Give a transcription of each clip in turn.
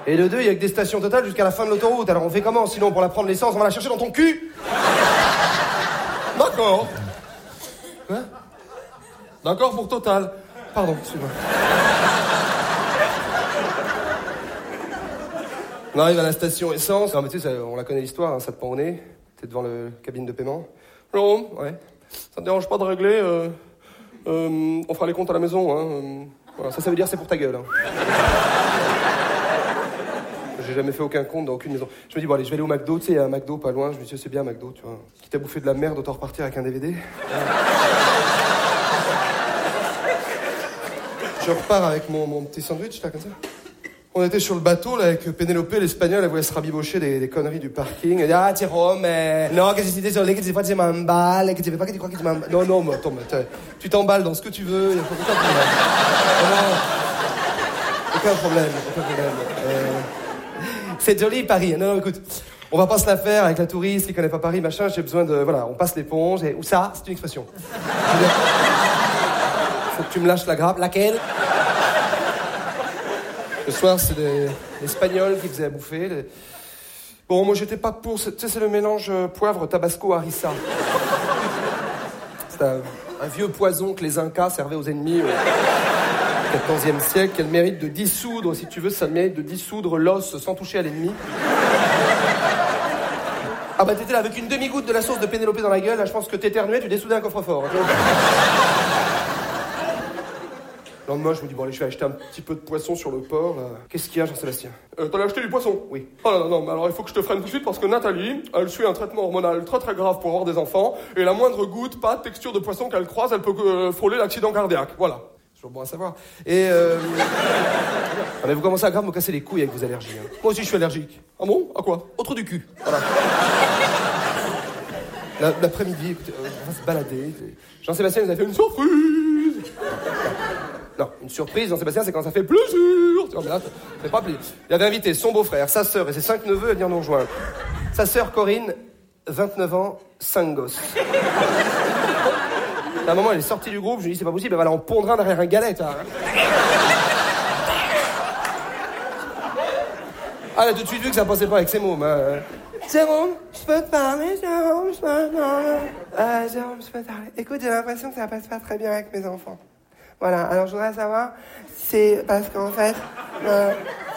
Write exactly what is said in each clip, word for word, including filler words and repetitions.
Et le deux, il y a que des stations Total jusqu'à la fin de l'autoroute. Alors on fait comment? Sinon, pour la prendre l'essence, on va la chercher dans ton cul. D'accord. Quoi? D'accord pour Total. Pardon, excuse-moi. On arrive à la station essence. Non mais tu sais, on la connaît l'histoire, hein, ça te pend au nez. T'es devant le cabine de paiement. Non, ouais. Ça te dérange pas de régler euh, euh, on fera les comptes à la maison, hein. Euh, voilà, ça, ça veut dire c'est pour ta gueule, hein. J'ai jamais fait aucun compte dans aucune maison. Je me dis, bon allez, je vais aller au McDo, tu sais, il y a un McDo pas loin. Je me dis, c'est bien McDo, tu vois. Quitte à bouffer de la merde, autant repartir avec un D V D. Je repars avec mon, mon petit sandwich, là, comme ça. On était sur le bateau, là, avec Pénélope, l'Espagnole, elle voulait se rabibocher des, des conneries du parking. Elle dit, ah, Jérôme, mais... Non, que je suis désolé, que des fois tu m'emballes, que tu veux pas que tu crois que tu m'emballes. Non, non, mais attends, mais tu t'emballes dans ce que tu veux, il n'y a aucun problème. Non, aucun problème, aucun problème. Euh... C'est joli, Paris. Non, non, écoute, on va pas se la faire avec la touriste qui connaît pas Paris, machin, j'ai besoin de... Voilà, on passe l'éponge, et... Ou ça, c'est une expression. Faut que tu me lâches la grappe. Laquelle? Le soir, c'est des Espagnols qui faisaient à bouffer. Les... Bon, moi, j'étais pas pour... Tu sais, c'est le mélange euh, poivre, tabasco, harissa. C'est un, un vieux poison que les Incas servaient aux ennemis au quatorzième siècle, qui a le mérite de dissoudre, si tu veux, ça a le mérite de dissoudre l'os sans toucher à l'ennemi. Ah bah, t'étais là avec une demi-goutte de la sauce de Pénélope dans la gueule, là, je pense que t'éternuais, tu dessoudais un coffre-fort. Le lendemain, je me dis, bon, allez, je vais acheter un petit peu de poisson sur le port. Là. Qu'est-ce qu'il y a, Jean-Sébastien? euh, T'allais acheter du poisson? Oui. Oh non, non, mais alors il faut que je te freine tout de suite parce que Nathalie, elle suit un traitement hormonal très très grave pour avoir des enfants et la moindre goutte, pas de texture de poisson qu'elle croise, elle peut euh, frôler l'accident cardiaque. Voilà. C'est toujours bon à savoir. Et euh... ah, mais vous commencez à grave me casser les couilles avec vos allergies. Hein. Moi aussi, je suis allergique. Ah bon? À quoi? Au trou du cul. Voilà. La, l'après-midi, écoutez, euh, on va se balader. Jean-Sébastien nous a fait une surprise. Non, une surprise, Jean-Sébastien, c'est quand ça fait plaisir. Tu vois, mais là, ça fait pas plaisir. Il avait invité son beau-frère, sa sœur et ses cinq neveux à venir nous rejoindre. Sa sœur Corinne, vingt-neuf ans, cinq gosses. À un moment, elle est sortie du groupe, je lui ai dit, c'est pas possible, elle va aller en pondre un derrière un galet, hein. Ah, elle a tout de suite vu que ça passait pas avec ses mômes, hein. Jérôme, je peux te parler, Jérôme, je peux te parler. Euh, Jérôme, je peux te parler. Écoute, j'ai l'impression que ça passe pas très bien avec mes enfants. Voilà, alors je voudrais savoir si c'est parce qu'en fait... Euh,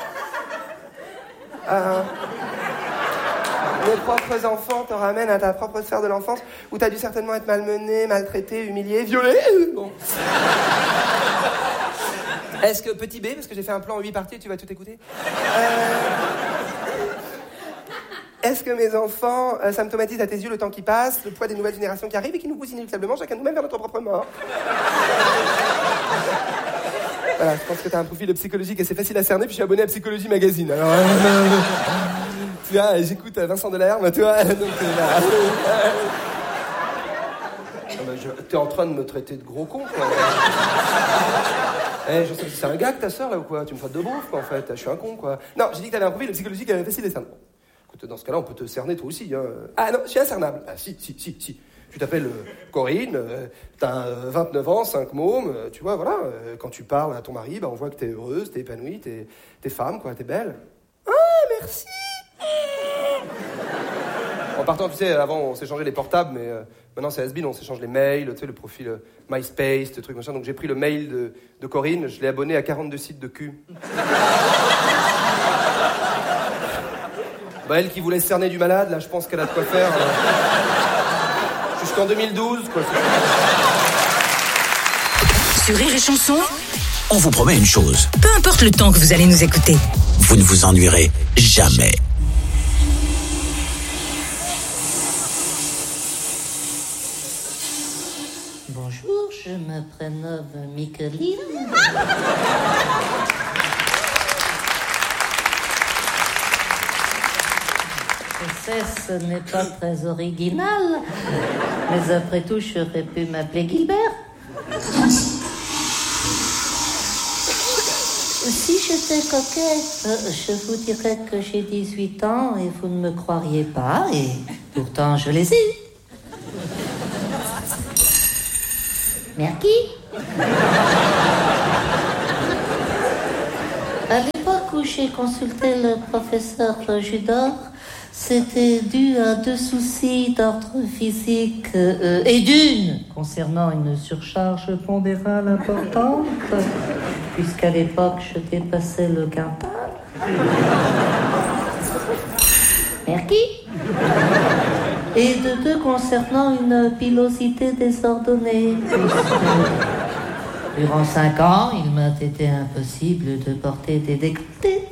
euh, mes propres enfants te ramènent à ta propre sphère de l'enfance où t'as dû certainement être malmené, maltraité, humilié, violé. Bon. Est-ce que, petit B, parce que j'ai fait un plan en huit parties, tu vas tout écouter euh, Est-ce que mes enfants euh, symptomatisent à tes yeux le temps qui passe, le poids des nouvelles générations qui arrivent et qui nous poussent inéluctablement chacun de nous-mêmes vers notre propre mort? Voilà, je pense que t'as un profil de psychologique assez facile à cerner, puis je suis abonné à Psychologie Magazine. Alors, euh, tu vois, j'écoute Vincent Delerme, tu vois, donc euh, là. Ah bah, je... T'es en train de me traiter de gros con, quoi. Eh, je sais, c'est un gars que ta sœur, là, ou quoi? Tu me traites de beauf, quoi, en fait. Je suis un con, quoi. Non, j'ai dit que t'avais un profil de psychologique facile à cerner. Écoute, dans ce cas-là, on peut te cerner, toi aussi, hein. Ah non, je suis incernable. Ah si, si, si, si. Tu t'appelles euh, Corinne, euh, t'as euh, vingt-neuf ans, cinq mômes, euh, tu vois, voilà. Euh, quand tu parles à ton mari, bah, on voit que t'es heureuse, t'es épanouie, t'es, t'es femme, quoi, t'es belle. Ah, merci. En partant, tu sais, avant, on s'échangeait les portables, mais euh, maintenant, c'est has-been, on s'échange les mails, tu sais, le profil euh, MySpace, le truc machin. Donc, j'ai pris le mail de, de Corinne, je l'ai abonné à quarante-deux sites de cul. Bah, elle qui voulait cerner du malade, là, je pense qu'elle a de quoi faire. Euh, jusqu'en deux mille douze, quoi. Sur Rire et Chanson, on vous promet une chose. Peu importe le temps que vous allez nous écouter, vous ne vous ennuierez jamais. Bonjour, je me prénomme Micheline. Je sais, ce n'est pas très original, mais après tout, j'aurais pu m'appeler Gilbert. Si j'étais coquette, je vous dirais que j'ai dix-huit ans et vous ne me croiriez pas, et pourtant je les ai. Mais à qui? À l'époque où j'ai consulté le professeur Judor, c'était dû à deux soucis d'ordre physique euh, et d'une concernant une surcharge pondérale importante, puisqu'à l'époque je dépassais le quintal. Merci. Et de deux concernant une pilosité désordonnée, puisque durant cinq ans, il m'a été impossible de porter des décolletés.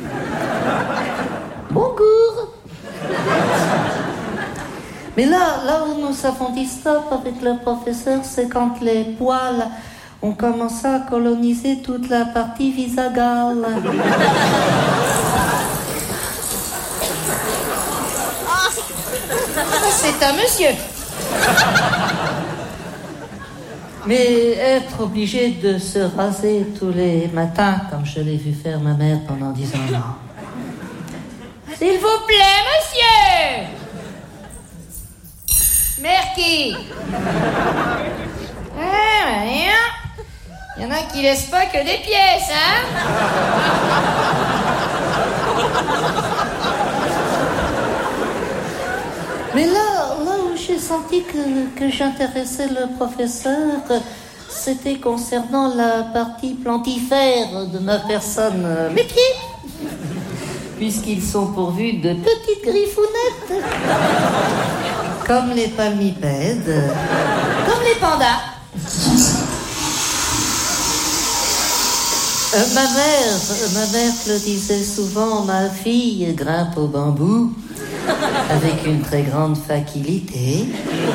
Bonjour. Mais là, là où nous avons dit stop avec le professeur, c'est quand les poils ont commencé à coloniser toute la partie visagale. C'est un monsieur. Mais être obligé de se raser tous les matins, comme je l'ai vu faire ma mère pendant dix ans, non. S'il vous plaît, monsieur. Merci. Ah, rien. Il y en a qui laissent pas que des pièces, hein. Mais là, là où j'ai senti que, que j'intéressais le professeur, c'était concernant la partie plantifère de ma personne, mes pieds, puisqu'ils sont pourvus de petites griffounettes, comme les palmipèdes, Comme les pandas. Euh, ma mère, ma mère le disait souvent, ma fille grimpe au bambou avec une très grande facilité.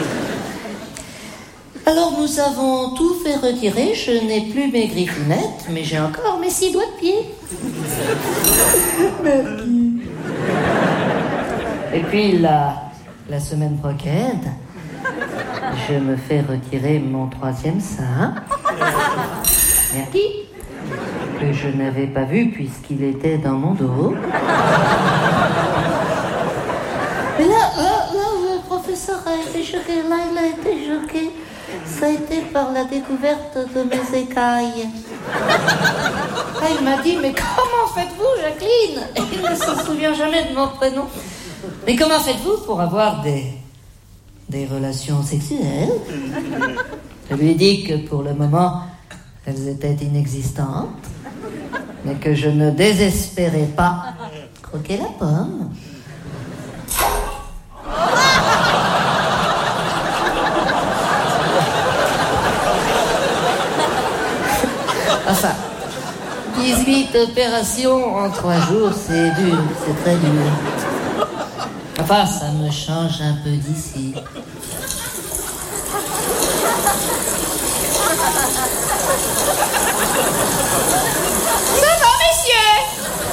Alors nous avons tout fait retirer, je n'ai plus mes griffounettes, mais j'ai encore mes six doigts de pied. Merci. Et puis la, la semaine prochaine, je me fais retirer mon troisième sein. Merci. Que je n'avais pas vu puisqu'il était dans mon dos. Mais là, là, là où le professeur a été choqué, là il a été choqué, ça a été par la découverte de mes écailles. Ah, il m'a dit, mais comment faites-vous, Jacqueline? Et il ne se souvient jamais de mon prénom. Mais comment faites-vous pour avoir des, des relations sexuelles? Je lui ai dit que pour le moment, elles étaient inexistantes, mais que je ne désespérais pas croquer la pomme. Enfin, dix-huit opérations en trois jours, c'est dur, c'est très dur. Enfin, ça me change un peu d'ici. Ça va, messieurs?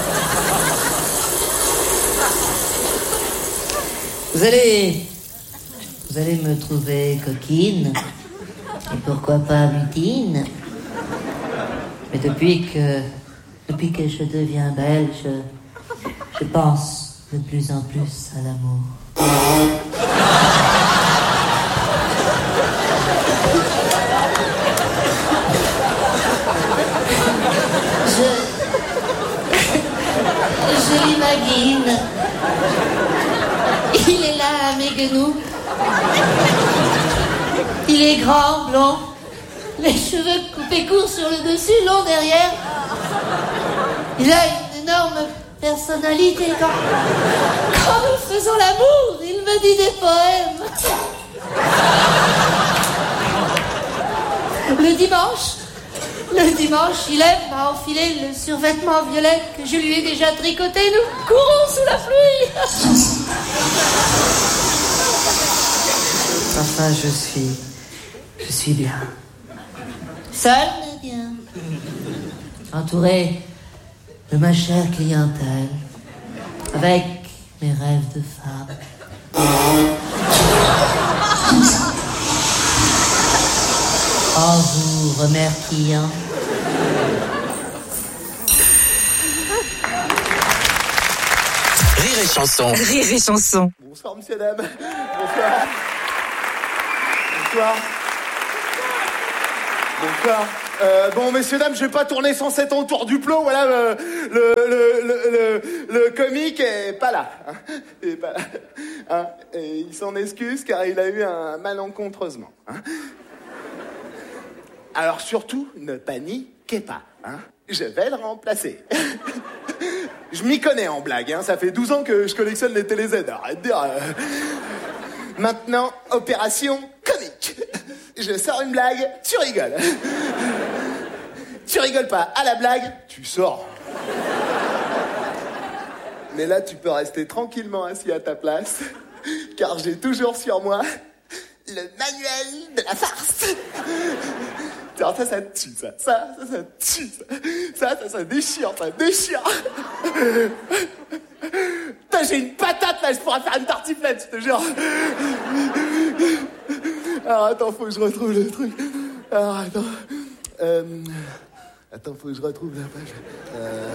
Vous allez... Vous allez me trouver coquine, et pourquoi pas mutine. Mais depuis que... Depuis que je deviens belle, je... Je pense de plus en plus à l'amour. Je... Je l'imagine. Il est là à mes genoux. Il est grand, blond. Les cheveux coupés courts sur le dessus, longs derrière. Il a une énorme personnalité. Quand, quand nous faisons l'amour, il me dit des poèmes. Le dimanche, le dimanche, il aime à enfiler le survêtement violet que je lui ai déjà tricoté. Nous courons sous la pluie. Enfin, je suis... Je suis bien. Seul, mais bien. Entouré de ma chère clientèle. Avec mes rêves de femme. En vous remerciant. Rire et chanson. Rire et chanson. Bonsoir, monsieur, dame. Bonsoir. Bonsoir. Bonsoir. Euh, bon, messieurs, dames, je vais pas tourner cent sept ans autour du plot. Voilà, euh, le, le, le, le, le comique est pas là. Hein, il est pas là. Hein, et il s'en excuse car il a eu un malencontreusement. Hein. Alors surtout, ne paniquez pas. Hein. Je vais le remplacer. Je m'y connais en blague. Hein. Ça fait douze ans que je collectionne les télé Z. Arrête de dire... Euh... Maintenant, opération comique. Je sors une blague, tu rigoles. Tu rigoles pas à la blague, tu sors. Mais là, tu peux rester tranquillement assis à ta place, car j'ai toujours sur moi le manuel de la farce. Alors ça, ça tue, ça. Ça, ça, ça tue, ça. Ça, ça, ça déchire, ça déchire. Putain, j'ai une patate, là, je pourrais faire une tartiflette, je te jure. Alors, attends, faut que je retrouve le truc. Alors, attends. Euh... Attends, faut que je retrouve la page. Euh...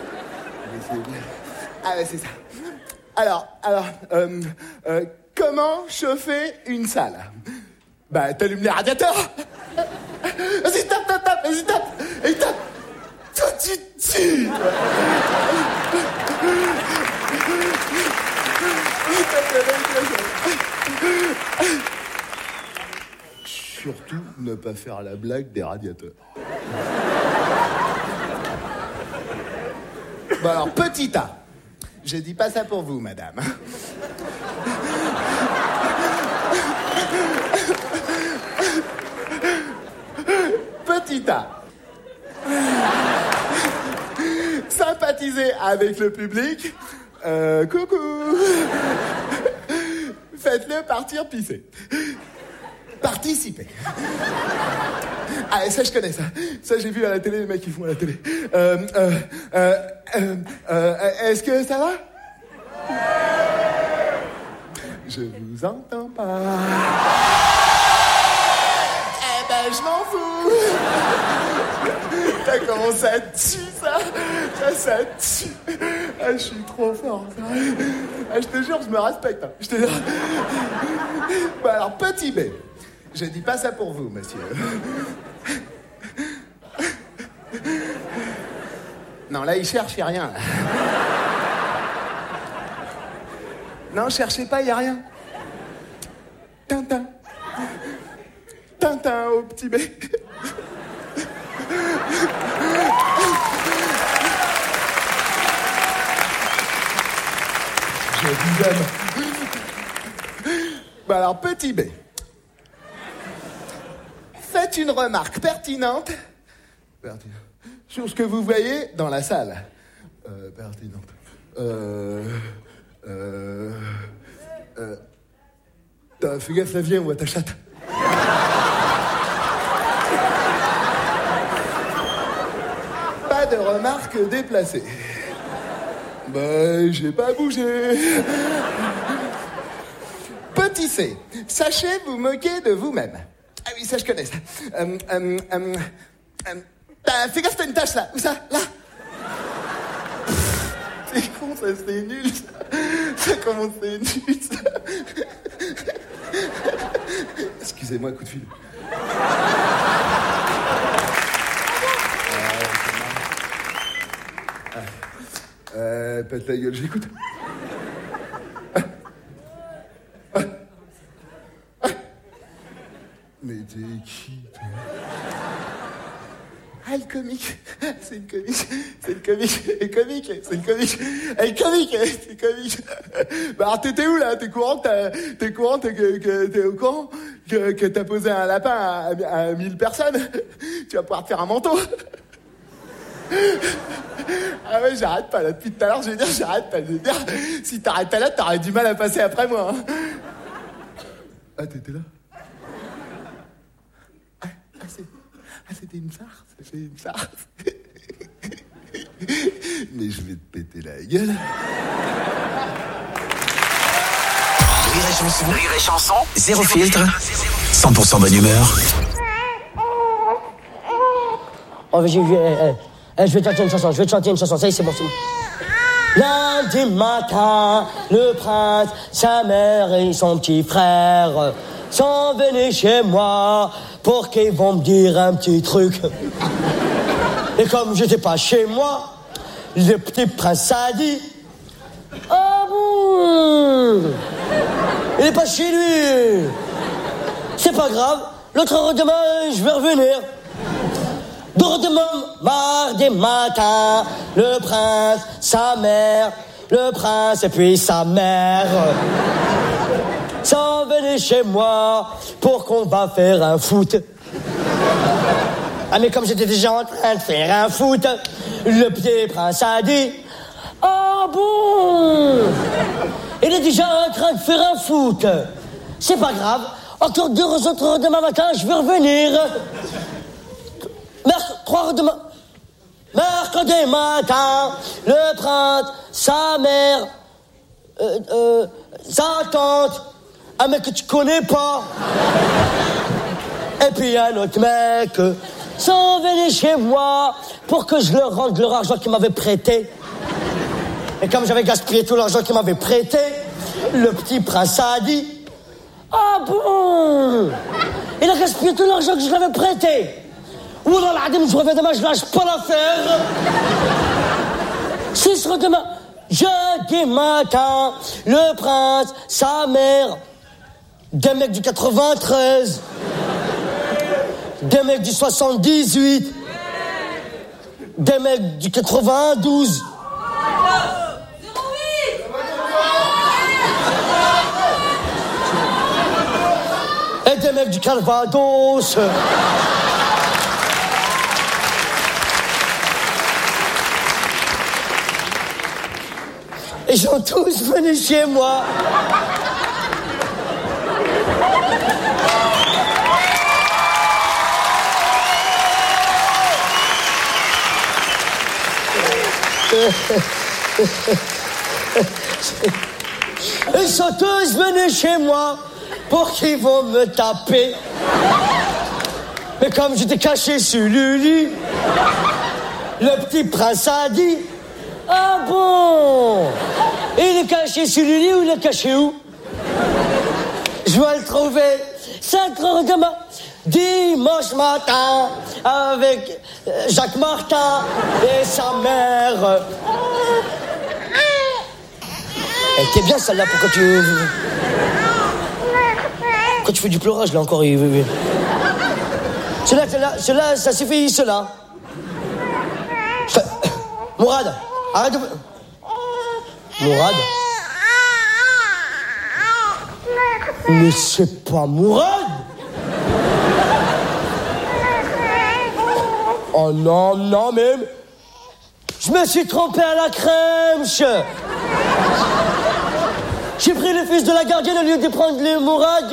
Ah, ouais, c'est ça. Alors, alors, euh, euh, comment chauffer une salle? Bah, t'allumes les radiateurs. Vas-y, tape, tape, tape, vas-y, tape. Et tape. Tout de suite. Surtout, ne pas faire la blague des radiateurs. Bon alors, petit A. Je dis pas ça pour vous, madame. Petit A. Sympathisez avec le public. Euh, coucou. Faites-le partir pisser. Participer. Ah, ça, je connais ça. Ça, j'ai vu à la télé, les mecs qui font à la télé. Euh, euh, euh, euh, euh, est-ce que ça va? Je vous entends pas. Eh ben, je m'en fous. T'as comment ça tue, ça? Ça, ça tue. Ah, je suis trop fort. Ah, je te jure, je me respecte. Hein. Je te jure. Bon, alors, petit B. Je dis pas ça pour vous, monsieur. Non, là, il cherche, il n'y a rien. Là. Non, cherchez pas, il n'y a rien. Tintin. Tintin au petit B. Je vous aime. Bon, alors, petit B. Faites une remarque pertinente, pertinente sur ce que vous voyez dans la salle. Euh, pertinente. Euh... Euh... Euh... T'as fait gaffe, la vieille, on voit ta chatte. Pas de remarques déplacées. Ben, j'ai pas bougé. Petit C. Sachez vous moquer de vous-même. Ah oui, ça, je connais, ça. Euh, euh, euh, euh, t'as fait gaffe, t'as une tache, là. Où ça? Là. C'est con, ça, c'est nul, ça. Ça commence, c'est nul, ça. Excusez-moi, coup de fil. Ah, euh, pète la gueule, j'écoute. Mais t'es qui, toi? Ah, le comique. C'est une comique. C'est une comique. Elle est comique. C'est une comique. Elle est comique. C'est comique. Bah, alors, t'étais où, là? T'es courant que t'as, t'es courant que, que, t'es au courant que, que t'as posé un lapin à, à mille personnes? Tu vas pouvoir te faire un manteau. Ah ouais, j'arrête pas, là. Depuis tout à l'heure, je vais dire, j'arrête pas. Je vais dire, si t'arrêtes pas là, t'aurais du mal à passer après moi, hein. Ah, t'étais là? Ah, c'était une farce, c'était une farce. Mais je vais te péter la gueule. Rire et chanson, rire et chanson, zéro filtre, cent pour cent bonne humeur. Oh, je, je, euh, euh, je vais te chanter une chanson, je vais te chanter une chanson, ça y est, c'est bon, c'est bon. Lundi matin, le prince, sa mère et son petit frère sont venus chez moi pour qu'ils vont me dire un petit truc. Et comme j'étais pas chez moi, le petit prince a dit « Ah bon, il est pas chez lui. C'est pas grave, l'autre heure demain, je vais revenir. » Demain, mardi matin, le prince, sa mère, le prince et puis sa mère s'en venaient chez moi pour qu'on va faire un foot. Ah mais comme j'étais déjà en train de faire un foot, le petit prince a dit « Ah bon, il est déjà en train de faire un foot. C'est pas grave, encore deux autres heures demain matin, je vais revenir. » Merc- trois heures demain. Mercredi matin, le prince, sa mère, euh, euh, sa tante, un mec que tu connais pas, et puis un autre mec, euh, sont venus chez moi pour que je leur rende leur argent qu'ils m'avaient prêté. Et comme j'avais gaspillé tout l'argent qu'ils m'avaient prêté, le petit prince a dit « Ah bon, il a gaspillé tout l'argent que je lui avais prêté. Wallah l'adem, je reviens demain, je lâche pas l'affaire. Ce sera demain, jeudi matin, le prince, sa mère, des mecs du quatre-vingt-treize, des mecs du soixante-dix-huit, des mecs du quatre-vingt-douze. Et des mecs du Calvados. Ils sont tous venus chez moi. Ils sont tous venus chez moi pour qu'ils vont me taper. Mais comme j'étais caché sur le lit, le petit prince a dit « Ah bon, il est caché sur le lit ou il est caché où? Je vais le trouver cinq heures demain, dimanche matin, avec Jacques Martin et sa mère. » Elle était bien celle-là, pourquoi tu... Pourquoi tu fais du pleurage là encore? Celle-là, celle-là, celle-là, ça suffit, celle-là. Mourad, arrête de... Mourad? Mais c'est pas Mourad? Oh non, non, mais... Je me suis trompé à la crème. J'ai pris le fils de la gardienne au lieu de prendre les Mourad.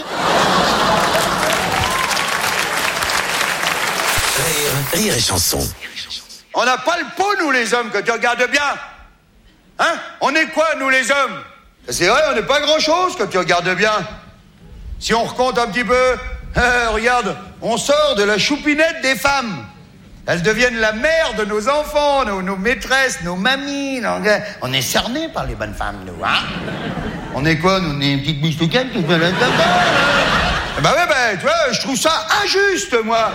Rire, rire et chanson. On n'a pas le pot, nous, les hommes, que tu regardes bien. Hein? On est quoi, nous, les hommes? C'est vrai, on n'est pas grand-chose, que tu regardes bien. Si on recompte un petit peu, euh, regarde, on sort de la choupinette des femmes. Elles deviennent la mère de nos enfants, nos, nos maîtresses, nos mamies. Nos... On est cernés par les bonnes femmes, nous, hein? On est quoi, nous? On est une petite bouche-touquette qui fait la table. Bah ouais, bah, tu vois, je trouve ça injuste, moi.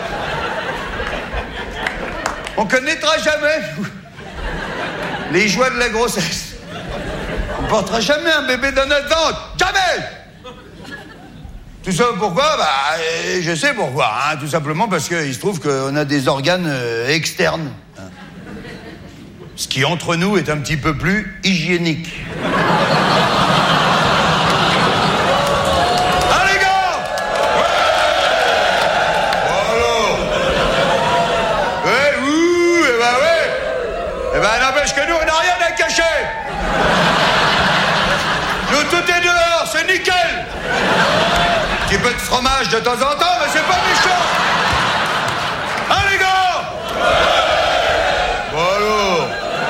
On connaîtra jamais les joies de la grossesse. On portera jamais un bébé dans notre ventre. Jamais! Tout ça pourquoi? Bah, je sais pourquoi. Hein. Tout simplement parce qu'il se trouve qu'on a des organes euh, externes. Hein. Ce qui, entre nous, est un petit peu plus hygiénique. Hein, les gars? Ouais. Alors? Ouais, ouh, eh ben ouais. Eh ben, n'empêche que nous, on n'a rien à cacher. Nous, tout est dehors, c'est nickel. Un petit peu de fromage de temps en temps, mais c'est pas méchant. Hein, les gars? Bon alors.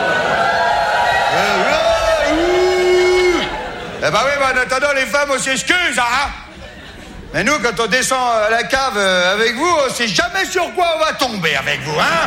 Eh ben oui, mais en attendant, les femmes, on s'excuse, hein? Mais nous, quand on descend à la cave avec vous, on sait jamais sur quoi on va tomber avec vous, hein?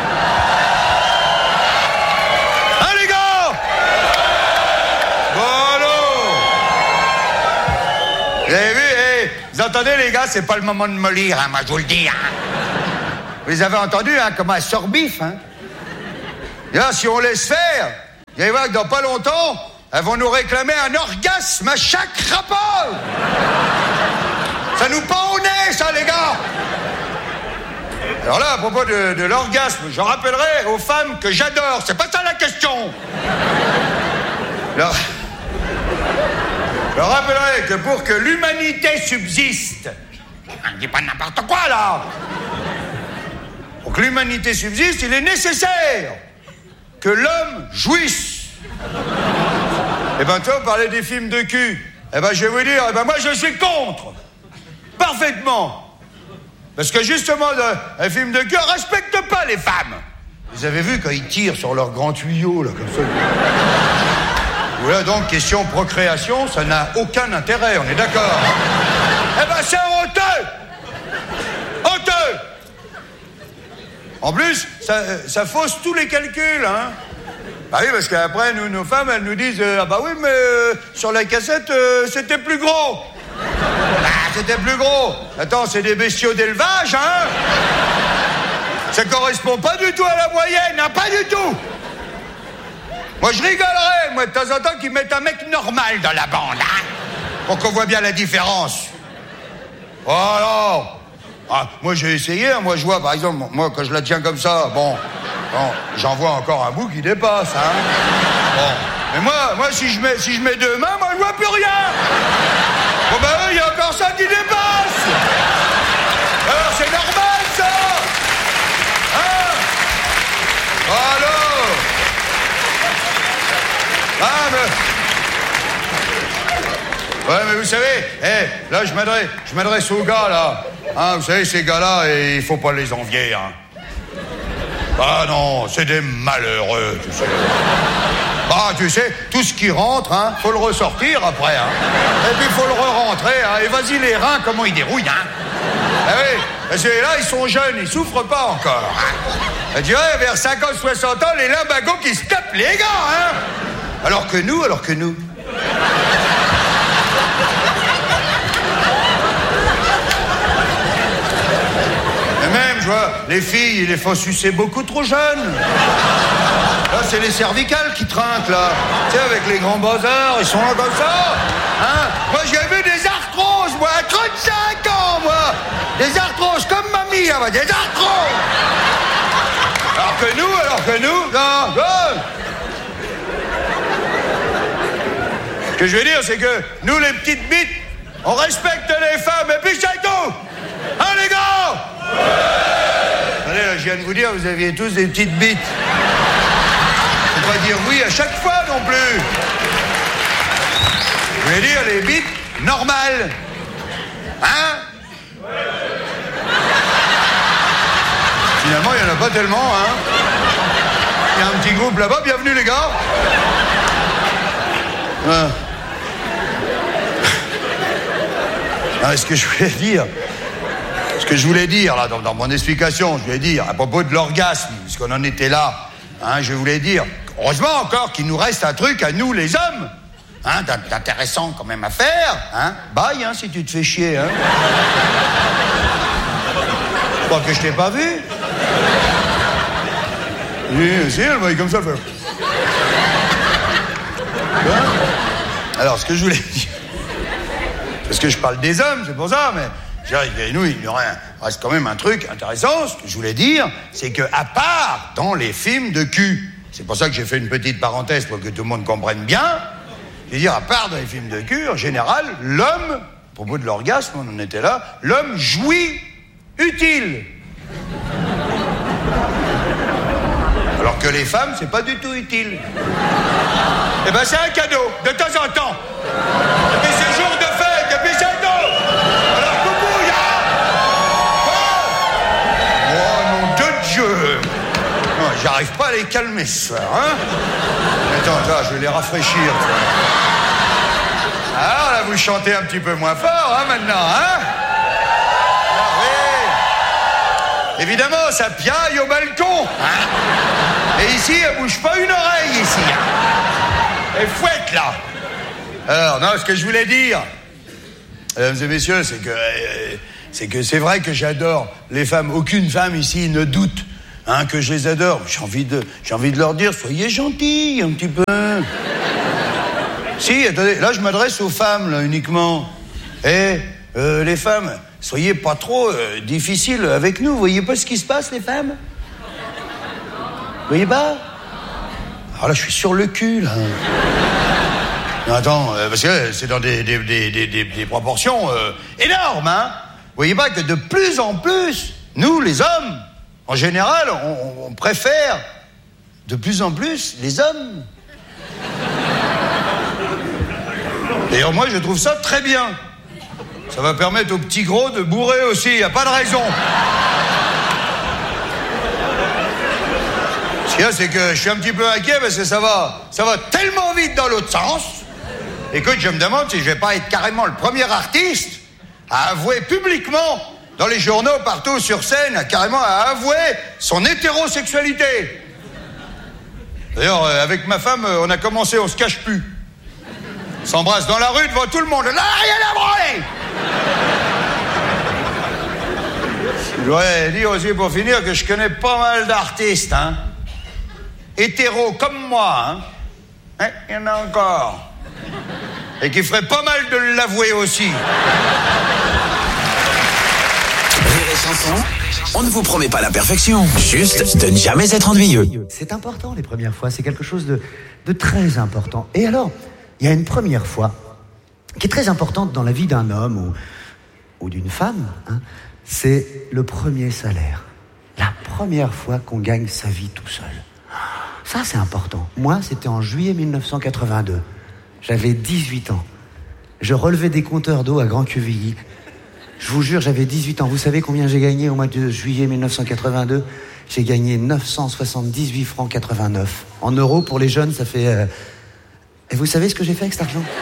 Hein, les gars? Bon alors. Vous avez vu, eh, vous Vous entendez, les gars, c'est pas le moment de me lire, hein, moi, je vous le dis, hein. Vous les avez entendus, hein, comme un sort-bif, hein. Et là, si on laisse faire, vous allez voir que dans pas longtemps, elles vont nous réclamer un orgasme à chaque rapport. Ça nous pend au nez, ça, les gars. Alors là, à propos de, de l'orgasme, je rappellerai aux femmes que j'adore. C'est pas ça la question. Alors, je rappellerai que pour que l'humanité subsiste, on ne dit pas n'importe quoi, là. Pour que l'humanité subsiste, il est nécessaire que l'homme jouisse. Eh ben, toi, vous parlez des films de cul. Eh ben, je vais vous dire, eh ben, moi, je suis contre. Parfaitement. Parce que justement, un film de cul ne respecte pas les femmes. Vous avez vu quand ils tirent sur leur grand tuyau, là, comme ça. Voilà, donc, question procréation, ça n'a aucun intérêt, on est d'accord. Eh ben, c'est honteux. Honteux. En plus, ça, ça fausse tous les calculs, hein. Bah oui, parce qu'après, nous, nos femmes, elles nous disent euh, ah bah oui, mais euh, sur la cassette, euh, c'était plus gros. Ah, c'était plus gros. Attends, c'est des bestiaux d'élevage, hein. Ça correspond pas du tout à la moyenne, hein, pas du tout. Moi, je rigolerais, moi, de temps en temps, qu'ils mettent un mec normal dans la bande, hein, pour qu'on voit bien la différence. Oh alors, ah, moi, j'ai essayé, hein, moi, je vois, par exemple, moi, quand je la tiens comme ça, bon... Bon, j'en vois encore un bout qui dépasse, hein. Bon, mais moi, moi, si je mets, si je mets deux mains, moi, je vois plus rien. Bon, ben, il y a encore ça qui dépasse. Alors, c'est normal, ça. Hein? Alors. Ah, mais... Ouais, mais vous savez, eh, là, je m'adresse, je m'adresse aux gars, là. Hein, vous savez, ces gars-là, eh, il faut pas les envier, hein. Ah non, c'est des malheureux, tu sais. Ah, tu sais, tout ce qui rentre, hein, faut le ressortir après, hein. Et puis faut le re-rentrer, hein. Et vas-y, les reins, comment ils dérouillent, hein. Ah oui, parce que là, ils sont jeunes, ils souffrent pas encore, hein. Et tu vois, vers cinquante soixante ans, les limbagos qui se tapent les gars, hein. Alors que nous, alors que nous... Même, je vois, les filles, ils les font sucer beaucoup trop jeunes. Là, c'est les cervicales qui trinquent, là. Tu sais, avec les grands bazars, ils sont là comme ça. Hein? Moi, j'ai vu des arthroses, moi, à trente-cinq ans, moi. Des arthroses comme mamie, là, des arthroses. Alors que nous, alors que nous, non, non. Ce que je veux dire, c'est que nous, les petites bites, on respecte les femmes, et puis c'est tout. Hein, les gars? Allez, là, je viens de vous dire, vous aviez tous des petites bites. Faut pas dire oui à chaque fois non plus. Je voulais dire les bites normales. Hein? Finalement, il n'y en a pas tellement, hein? Il y a un petit groupe là-bas, bienvenue les gars. Ah. Ah, ce que je voulais dire... Ce que je voulais dire, là, dans, dans mon explication, je voulais dire, à propos de l'orgasme, puisqu'on en était là, hein, je voulais dire, heureusement encore qu'il nous reste un truc à nous, les hommes, hein, d'intéressant quand même à faire, hein. Bye, hein, si tu te fais chier, hein. Je crois que je t'ai pas vu. Oui, si, elle va comme ça, elle fait... Hein? Alors, ce que je voulais dire, parce que je parle des hommes, c'est pour ça, mais... Nous, il y aurait un, reste quand même un truc intéressant. Ce que je voulais dire, c'est que à part dans les films de cul, c'est pour ça que j'ai fait une petite parenthèse pour que tout le monde comprenne bien. Je veux dire, à part dans les films de cul, en général, l'homme, à propos de l'orgasme, on en était là, l'homme jouit utile. Alors que les femmes, c'est pas du tout utile. Eh ben, c'est un cadeau, de temps en temps. Et puis c'est jour de fête, et puis c'est un cadeau. Alors, non, j'arrive pas à les calmer ce soir, hein. Attends, attends, je vais les rafraîchir. Alors là, vous chantez un petit peu moins fort, hein, maintenant, hein. Ah, oui. Évidemment, ça piaille au balcon, hein. Et ici, elle bouge pas une oreille, ici, hein. Elle fouette, là. Alors, non, ce que je voulais dire, mesdames et messieurs, c'est que... Euh, c'est que c'est vrai que j'adore les femmes. Aucune femme ici ne doute hein, que je les adore. J'ai envie de, j'ai envie de leur dire, soyez gentils un petit peu. Si, attendez, là je m'adresse aux femmes, là, uniquement. Eh, euh, les femmes, soyez pas trop euh, difficiles avec nous. Vous voyez pas ce qui se passe, les femmes? Vous voyez pas? Alors là, je suis sur le cul, là. Non, attends, euh, parce que c'est dans des, des, des, des, des, des proportions euh, énormes, hein. Vous voyez pas que de plus en plus, nous, les hommes, en général, on, on préfère de plus en plus les hommes. D'ailleurs, moi, je trouve ça très bien. Ça va permettre aux petits gros de bourrer aussi, il n'y a pas de raison. Ce qu'il y a, c'est que je suis un petit peu inquiet parce que ça va, ça va tellement vite dans l'autre sens. Écoute, je me demande si je vais pas être carrément le premier artiste à avouer publiquement, dans les journaux, partout sur scène, carrément à avouer son hétérosexualité. D'ailleurs, euh, avec ma femme, euh, on a commencé, on se cache plus. On s'embrasse dans la rue devant tout le monde. Là, rien à branler. Je dois dire aussi pour finir que je connais pas mal d'artistes, hein. Hétéros comme moi, hein. Hein, il y en a encore. Et qui ferait pas mal de l'avouer aussi. Rire et chanson, on ne vous promet pas la perfection, juste de ne jamais être ennuyeux. C'est important les premières fois, c'est quelque chose de, de très important. Et alors, il y a une première fois qui est très importante dans la vie d'un homme ou, ou d'une femme, hein, c'est le premier salaire. La première fois qu'on gagne sa vie tout seul. Ça, c'est important. Moi, c'était en juillet mille neuf cent quatre-vingt-deux. J'avais dix-huit ans. Je relevais des compteurs d'eau à Grand-Quevilly. Je vous jure, j'avais dix-huit ans. Vous savez combien j'ai gagné au mois de juillet mille neuf cent quatre-vingt-deux? J'ai gagné neuf cent soixante-dix-huit francs quatre-vingt-neuf. En euros, pour les jeunes, ça fait... Euh... Et vous savez ce que j'ai fait avec cet argent?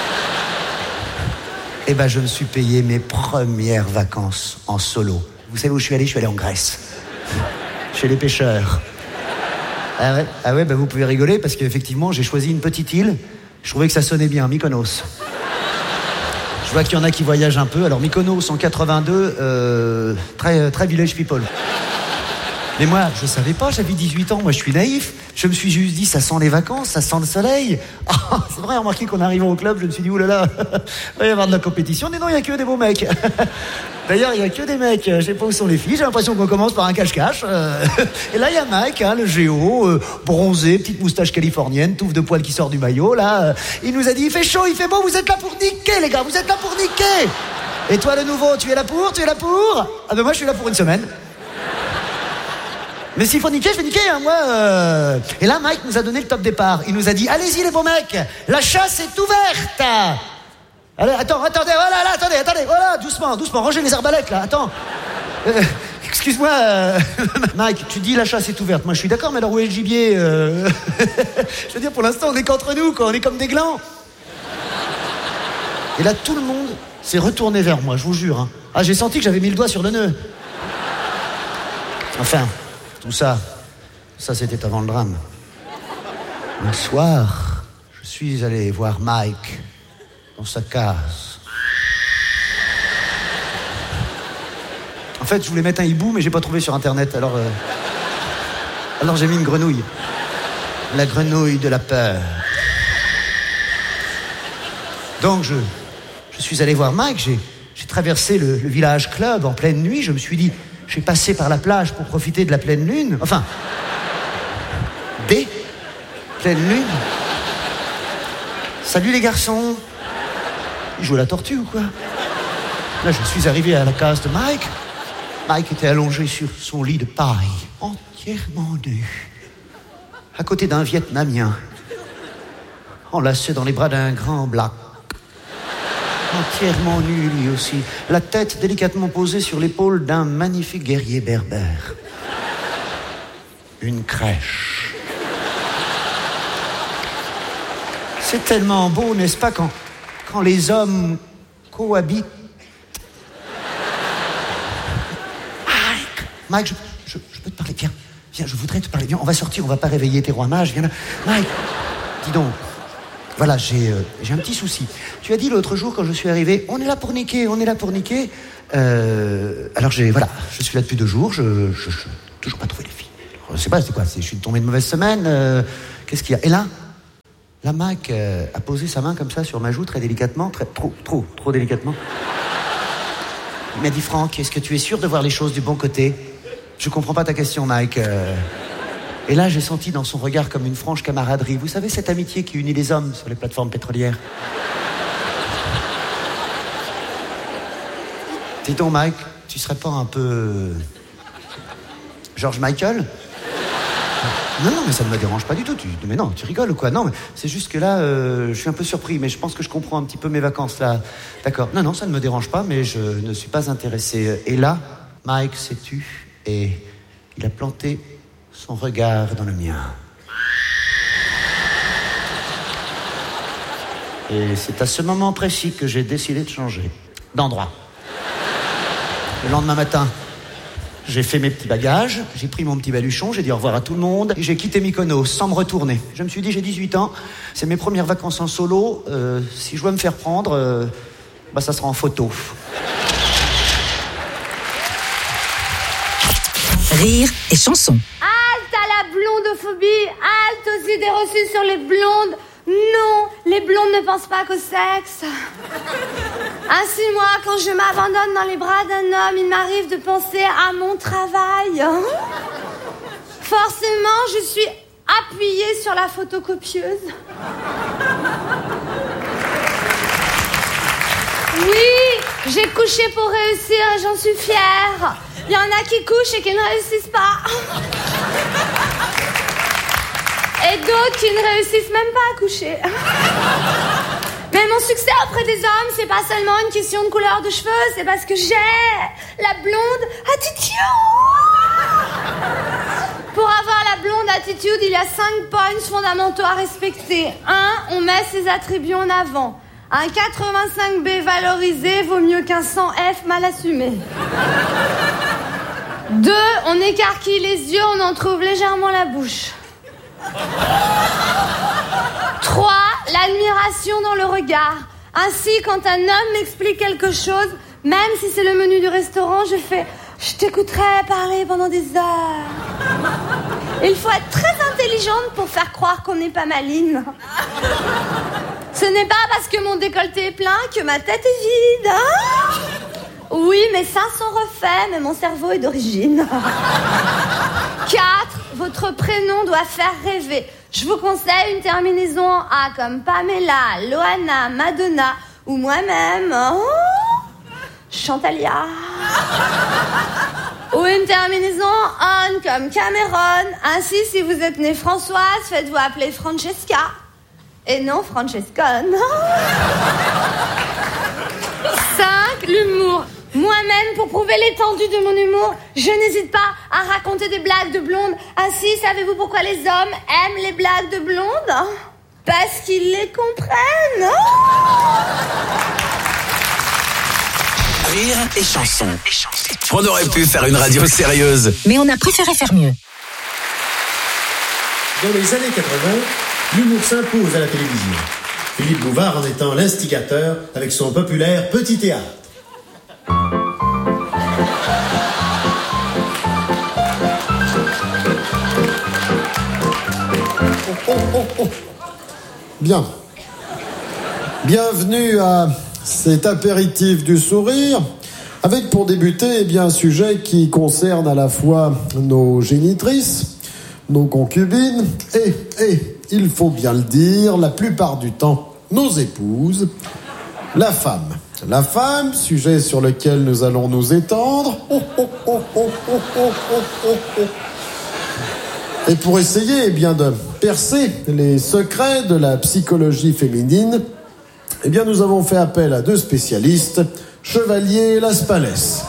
Eh ben, je me suis payé mes premières vacances en solo. Vous savez où je suis allé? Je suis allé en Grèce. Chez les pêcheurs. Ah ouais, ah ouais, bah vous pouvez rigoler parce qu'effectivement, j'ai choisi une petite île. Je trouvais que ça sonnait bien, Mykonos. Je vois qu'il y en a qui voyagent un peu. Alors Mykonos en quatre-vingt-deux, euh, très, très village people. Mais moi, je savais pas, j'avais dix-huit ans, moi je suis naïf. Je me suis juste dit, ça sent les vacances, ça sent le soleil. Oh, c'est vrai, remarquez qu'en arrivant au club, je me suis dit, oulala, il va y avoir de la compétition. Mais non, il n'y a que des beaux mecs. D'ailleurs, il n'y a que des mecs. Je sais pas où sont les filles, j'ai l'impression qu'on commence par un cache-cache. Et là, il y a Mike, hein, le géo, euh, bronzé, petite moustache californienne, touffe de poils qui sort du maillot, là. Il nous a dit, il fait chaud, il fait beau, vous êtes là pour niquer, les gars, vous êtes là pour niquer. Et toi, le nouveau, tu es là pour, tu es là pour? Ah ben moi, je suis là pour une semaine. Mais s'il faut niquer, je vais niquer, hein, moi. Euh... Et là, Mike nous a donné le top départ. Il nous a dit, allez-y les beaux mecs, la chasse est ouverte. Allez, attends, attendez, voilà, là, attendez, attendez, voilà, doucement, doucement, rangez les arbalètes, là, attends. Euh, excuse-moi, euh... Mike, tu dis la chasse est ouverte. Moi, je suis d'accord, mais alors où est le gibier? euh... Je veux dire, pour l'instant, on est qu'entre nous, quoi, on est comme des glands. Et là, tout le monde s'est retourné vers moi, je vous jure. Hein. Ah, j'ai senti que j'avais mis le doigt sur le nœud. Enfin... Tout ça, ça c'était avant le drame. Un soir, je suis allé voir Mike dans sa case. En fait, je voulais mettre un hibou, mais j'ai pas trouvé sur Internet, alors... Euh... Alors j'ai mis une grenouille. La grenouille de la peur. Donc je, je suis allé voir Mike, j'ai, j'ai traversé le, le village club en pleine nuit, je me suis dit... Je suis passé par la plage pour profiter de la pleine lune. Enfin, des pleine lune. Salut les garçons. Ils jouent à la tortue ou quoi? Là, je suis arrivé à la case de Mike. Mike était allongé sur son lit de paille, entièrement nu, à côté d'un Vietnamien, enlacé dans les bras d'un grand black. Entièrement nu, lui aussi. La tête délicatement posée sur l'épaule d'un magnifique guerrier berbère. Une crèche. C'est tellement beau, n'est-ce pas, quand, quand les hommes cohabitent. Mike, Mike, je, je, je peux te parler. Viens, viens, je voudrais te parler. Viens, on va sortir, on va pas réveiller tes rois mages. Viens là. Mike, dis donc. Voilà, j'ai euh, j'ai un petit souci. Tu as dit l'autre jour quand je suis arrivé, on est là pour niquer, on est là pour niquer. Euh, alors j'ai, voilà, je suis là depuis deux jours, je, je, je toujours pas trouvé les filles. Alors, je sais pas, c'est quoi, c'est, je suis tombé de mauvaise semaine. Euh, qu'est-ce qu'il y a? Et là, la Mac euh, a posé sa main comme ça sur ma joue très délicatement, très, trop, trop, trop délicatement. Il m'a dit, Franck, est-ce que tu es sûr de voir les choses du bon côté? Je comprends pas ta question, Mike. Euh... Et là, j'ai senti dans son regard comme une franche camaraderie. Vous savez, cette amitié qui unit les hommes sur les plateformes pétrolières. Dis donc, Mike, tu serais pas un peu... George Michael? Non, non, mais ça ne me dérange pas du tout. Tu... Mais non, tu rigoles ou quoi? Non, mais c'est juste que là, euh, je suis un peu surpris, mais je pense que je comprends un petit peu mes vacances, là. D'accord. Non, non, ça ne me dérange pas, mais je ne suis pas intéressé. Et là, Mike, sais-tu, et il a planté son regard dans le mien. Et c'est à ce moment précis que j'ai décidé de changer d'endroit. Le lendemain matin, j'ai fait mes petits bagages, j'ai pris mon petit baluchon, j'ai dit au revoir à tout le monde, et j'ai quitté Mykonos sans me retourner. Je me suis dit, j'ai dix-huit ans, c'est mes premières vacances en solo, euh, si je dois me faire prendre, euh, bah ça sera en photo. Rire et chanson. Halte à la blondophobie, halte aux idées reçues sur les blondes. Non, les blondes ne pensent pas qu'au sexe. Ainsi, moi, quand je m'abandonne dans les bras d'un homme, il m'arrive de penser à mon travail. Forcément, je suis appuyée sur la photocopieuse. Oui, j'ai couché pour réussir et j'en suis fière. Il y en a qui couchent et qui ne réussissent pas. Et d'autres qui ne réussissent même pas à coucher. Mais mon succès auprès des hommes, c'est pas seulement une question de couleur de cheveux, c'est parce que j'ai la blonde attitude. Pour avoir la blonde attitude, il y a cinq points fondamentaux à respecter. Un, on met ses attributs en avant. Un quatre-vingt-cinq B valorisé vaut mieux qu'un cent F mal assumé. Deux, on écarquille les yeux, on en trouve légèrement la bouche. Trois, l'admiration dans le regard. Ainsi, quand un homme m'explique quelque chose, même si c'est le menu du restaurant, je fais « Je t'écouterai parler pendant des heures ». Il faut être très intelligente pour faire croire qu'on n'est pas maligne. Ce n'est pas parce que mon décolleté est plein que ma tête est vide. Hein? Oui, mes seins sont refaits, mais mon cerveau est d'origine. Quatre, votre prénom doit faire rêver. Je vous conseille une terminaison en A comme Pamela, Loana, Madonna ou moi-même. Oh, Chantalia. Ou une terminaison en on comme Cameron. Ainsi, si vous êtes née Françoise, faites-vous appeler Francesca. Et non Francescone. Cinq, l'humour. Moi-même, pour prouver l'étendue de mon humour, je n'hésite pas à raconter des blagues de blondes. Ainsi, savez-vous pourquoi les hommes aiment les blagues de blondes? Parce qu'ils les comprennent. Rire et chanson. On aurait pu faire une radio sérieuse. Mais on a préféré faire mieux. Dans les années quatre-vingts, l'humour s'impose à la télévision. Philippe Bouvard en étant l'instigateur avec son populaire Petit Théâtre. Oh, oh, oh. Bien. Bienvenue à cet apéritif du sourire, avec pour débuter eh bien, un sujet qui concerne à la fois nos génitrices, nos concubines et, et, il faut bien le dire, la plupart du temps, nos épouses, la femme. La femme, sujet sur lequel nous allons nous étendre. Oh, oh, oh, oh, oh, oh, oh, oh. Et pour essayer eh bien, de percer les secrets de la psychologie féminine, eh bien, nous avons fait appel à deux spécialistes, Chevalier Laspalès.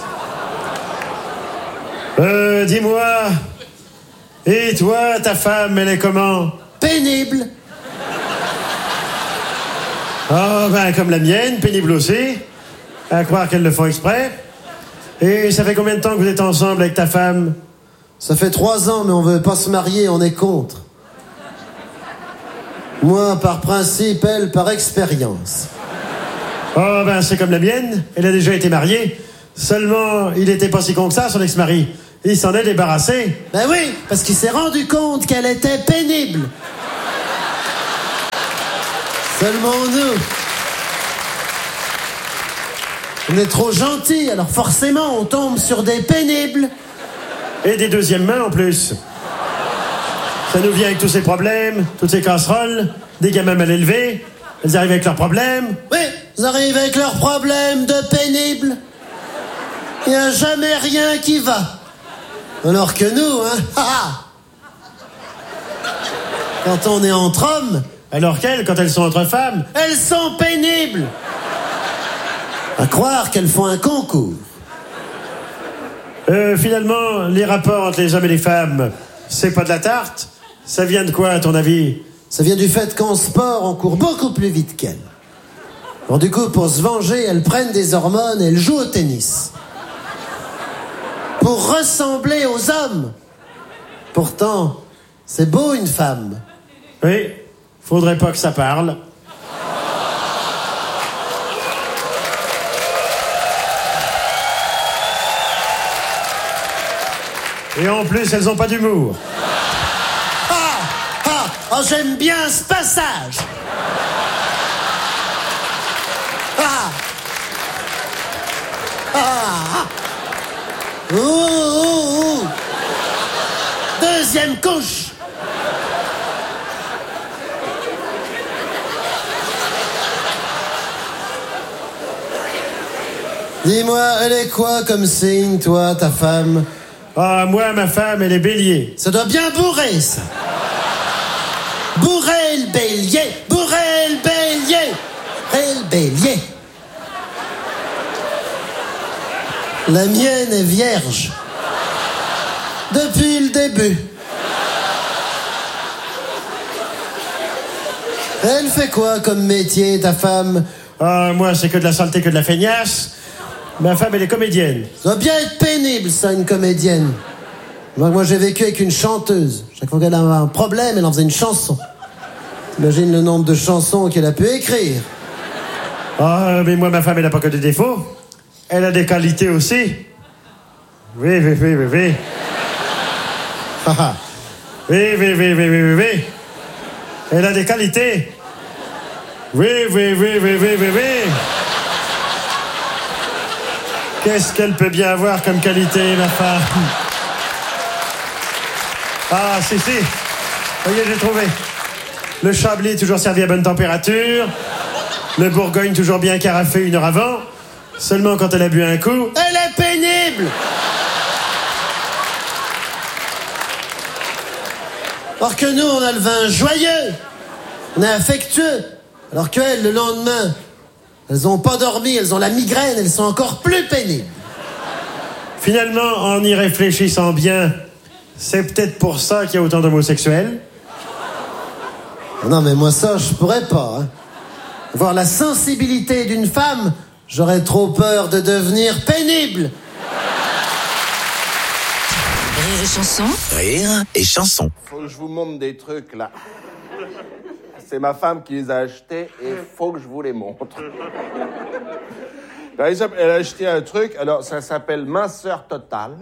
Euh, dis-moi, et toi, ta femme, elle est comment? Pénible. Oh, ben, comme la mienne, pénible aussi. À croire qu'elles le font exprès. Et ça fait combien de temps que vous êtes ensemble avec ta femme? Ça fait trois ans, mais on veut pas se marier, on est contre. Moi, par principe, elle, par expérience. Oh, ben, c'est comme la mienne. Elle a déjà été mariée. Seulement, il était pas si con que ça, son ex-mari. Il s'en est débarrassé. Ben oui, parce qu'il s'est rendu compte qu'elle était pénible. Seulement nous. On est trop gentils, alors forcément, on tombe sur des pénibles. Et des deuxièmes mains, en plus. Ça nous vient avec tous ces problèmes, toutes ces casseroles, des gamins mal élevés. Elles arrivent avec leurs problèmes. Oui, ils arrivent avec leurs problèmes de pénibles. Il n'y a jamais rien qui va. Alors que nous, hein, ha, ha. Quand on est entre hommes... Alors qu'elles, quand elles sont entre femmes... Elles sont pénibles. À croire qu'elles font un concours. Euh, finalement, les rapports entre les hommes et les femmes, c'est pas de la tarte? Ça vient de quoi, à ton avis? Ça vient du fait qu'en sport, on court beaucoup plus vite qu'elles. Bon, du coup, pour se venger, elles prennent des hormones et elles jouent au tennis. Pour ressembler aux hommes. Pourtant, c'est beau une femme. Oui, faudrait pas que ça parle. Et en plus, elles ont pas d'humour. Ah, ah, oh, j'aime bien ce passage. Ah, ah, ah. Ouh, ouh, ouh. Deuxième couche. Dis-moi, elle est quoi comme signe, toi, ta femme? Ah, moi, ma femme, elle est bélier. Ça doit bien bourrer, ça. Bourrer le bélier, bourrer le bélier, bourrer le bélier. La mienne est vierge. Depuis le début. Elle fait quoi comme métier, ta femme? Ah, moi, c'est que de la saleté, que de la feignasse. Ma femme, elle est comédienne. Ça doit bien être pénible, ça, une comédienne. Moi, moi j'ai vécu avec une chanteuse. Chaque fois qu'elle avait un problème, elle en faisait une chanson. T'imagines le nombre de chansons qu'elle a pu écrire. Ah, mais moi, ma femme, elle n'a pas que des défauts. Elle a des qualités aussi. Oui, oui, oui, oui, oui. oui, oui, oui, oui, oui, oui. Elle a des qualités. Oui, oui, oui, oui, oui, oui, oui. Qu'est-ce qu'elle peut bien avoir comme qualité, ma femme? Ah, si, si. Voyez, j'ai trouvé. Le Chablis toujours servi à bonne température. Le Bourgogne toujours bien carafé une heure avant. Seulement quand elle a bu un coup... Elle est pénible! Alors que nous, on a le vin joyeux. On est affectueux. Alors qu'elles, le lendemain... Elles ont pas dormi, elles ont la migraine, elles sont encore plus pénibles. Finalement, en y réfléchissant bien, c'est peut-être pour ça qu'il y a autant d'homosexuels. Non, mais moi, ça, je pourrais pas. Hein. Voir la sensibilité d'une femme, j'aurais trop peur de devenir pénible. Rire et chanson. Rire et chanson. Faut que je vous montre des trucs, là. C'est ma femme qui les a achetés et il faut que je vous les montre. Par exemple, elle a acheté un truc, alors ça s'appelle minceur totale.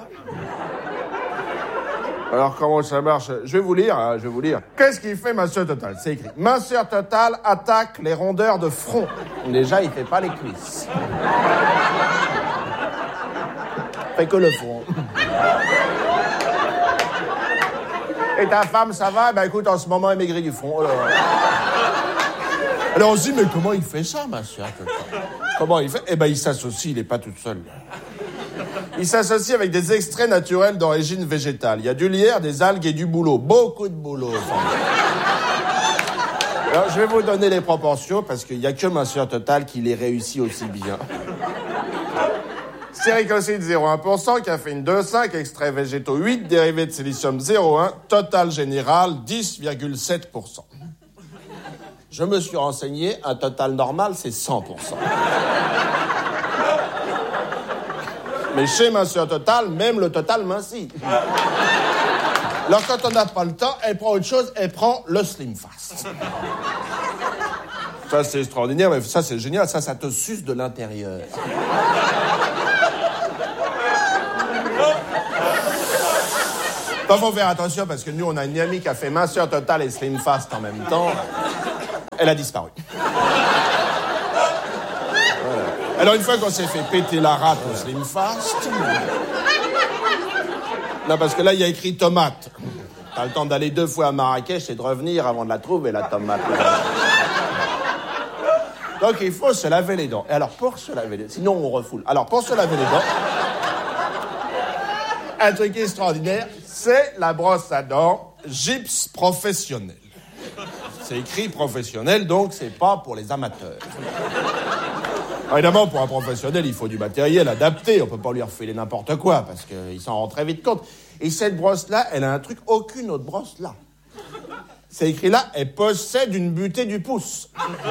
Alors comment ça marche? Je vais vous lire, hein, je vais vous lire. Qu'est-ce qu'il fait minceur totale? C'est écrit. Minceur totale attaque les rondeurs de front. Déjà, il fait pas les cuisses. Fait que le front. Et ta femme, ça va? Ben écoute, en ce moment, elle maigrit du front. Alors, alors on se dit, mais comment il fait ça, ma soeur? Comment il fait? Eh ben, il s'associe, il n'est pas tout seul. Il s'associe avec des extraits naturels d'origine végétale. Il y a du lierre, des algues et du bouleau. Beaucoup de bouleau. Alors, je vais vous donner les proportions, parce qu'il n'y a que ma soeur Total qui les réussit aussi bien. Stéricocide zéro virgule un pour cent, caféine deux virgule cinq, extraits végétaux huit, dérivés de silicium zéro virgule un, total général dix virgule sept pour cent. Je me suis renseigné, un total normal, c'est cent pour cent. Mais chez Minceur Total, même le total mincit. Alors, quand on n'a pas le temps, elle prend autre chose, elle prend le Slim Fast. Ça, c'est extraordinaire, mais ça, c'est génial. Ça, ça te suce de l'intérieur. Il faut faire attention, parce que nous, on a une amie qui a fait minceur totale et Slim Fast en même temps. Elle a disparu. Voilà. Alors, une fois qu'on s'est fait péter la rate au Slim Fast... Non, parce que là, il y a écrit tomate. T'as le temps d'aller deux fois à Marrakech et de revenir avant de la trouver, la tomate. Donc, il faut se laver les dents. Et alors, pour se laver les dents... Sinon, on refoule. Alors, pour se laver les dents... Un truc extraordinaire, c'est la brosse à dents Gyps professionnelle. C'est écrit professionnel, donc c'est pas pour les amateurs. Alors, évidemment, pour un professionnel, il faut du matériel adapté. On peut pas lui refiler n'importe quoi, parce qu'il s'en rend très vite compte. Et cette brosse-là, elle a un truc, aucune autre brosse là. C'est écrit là, elle possède une butée du pouce.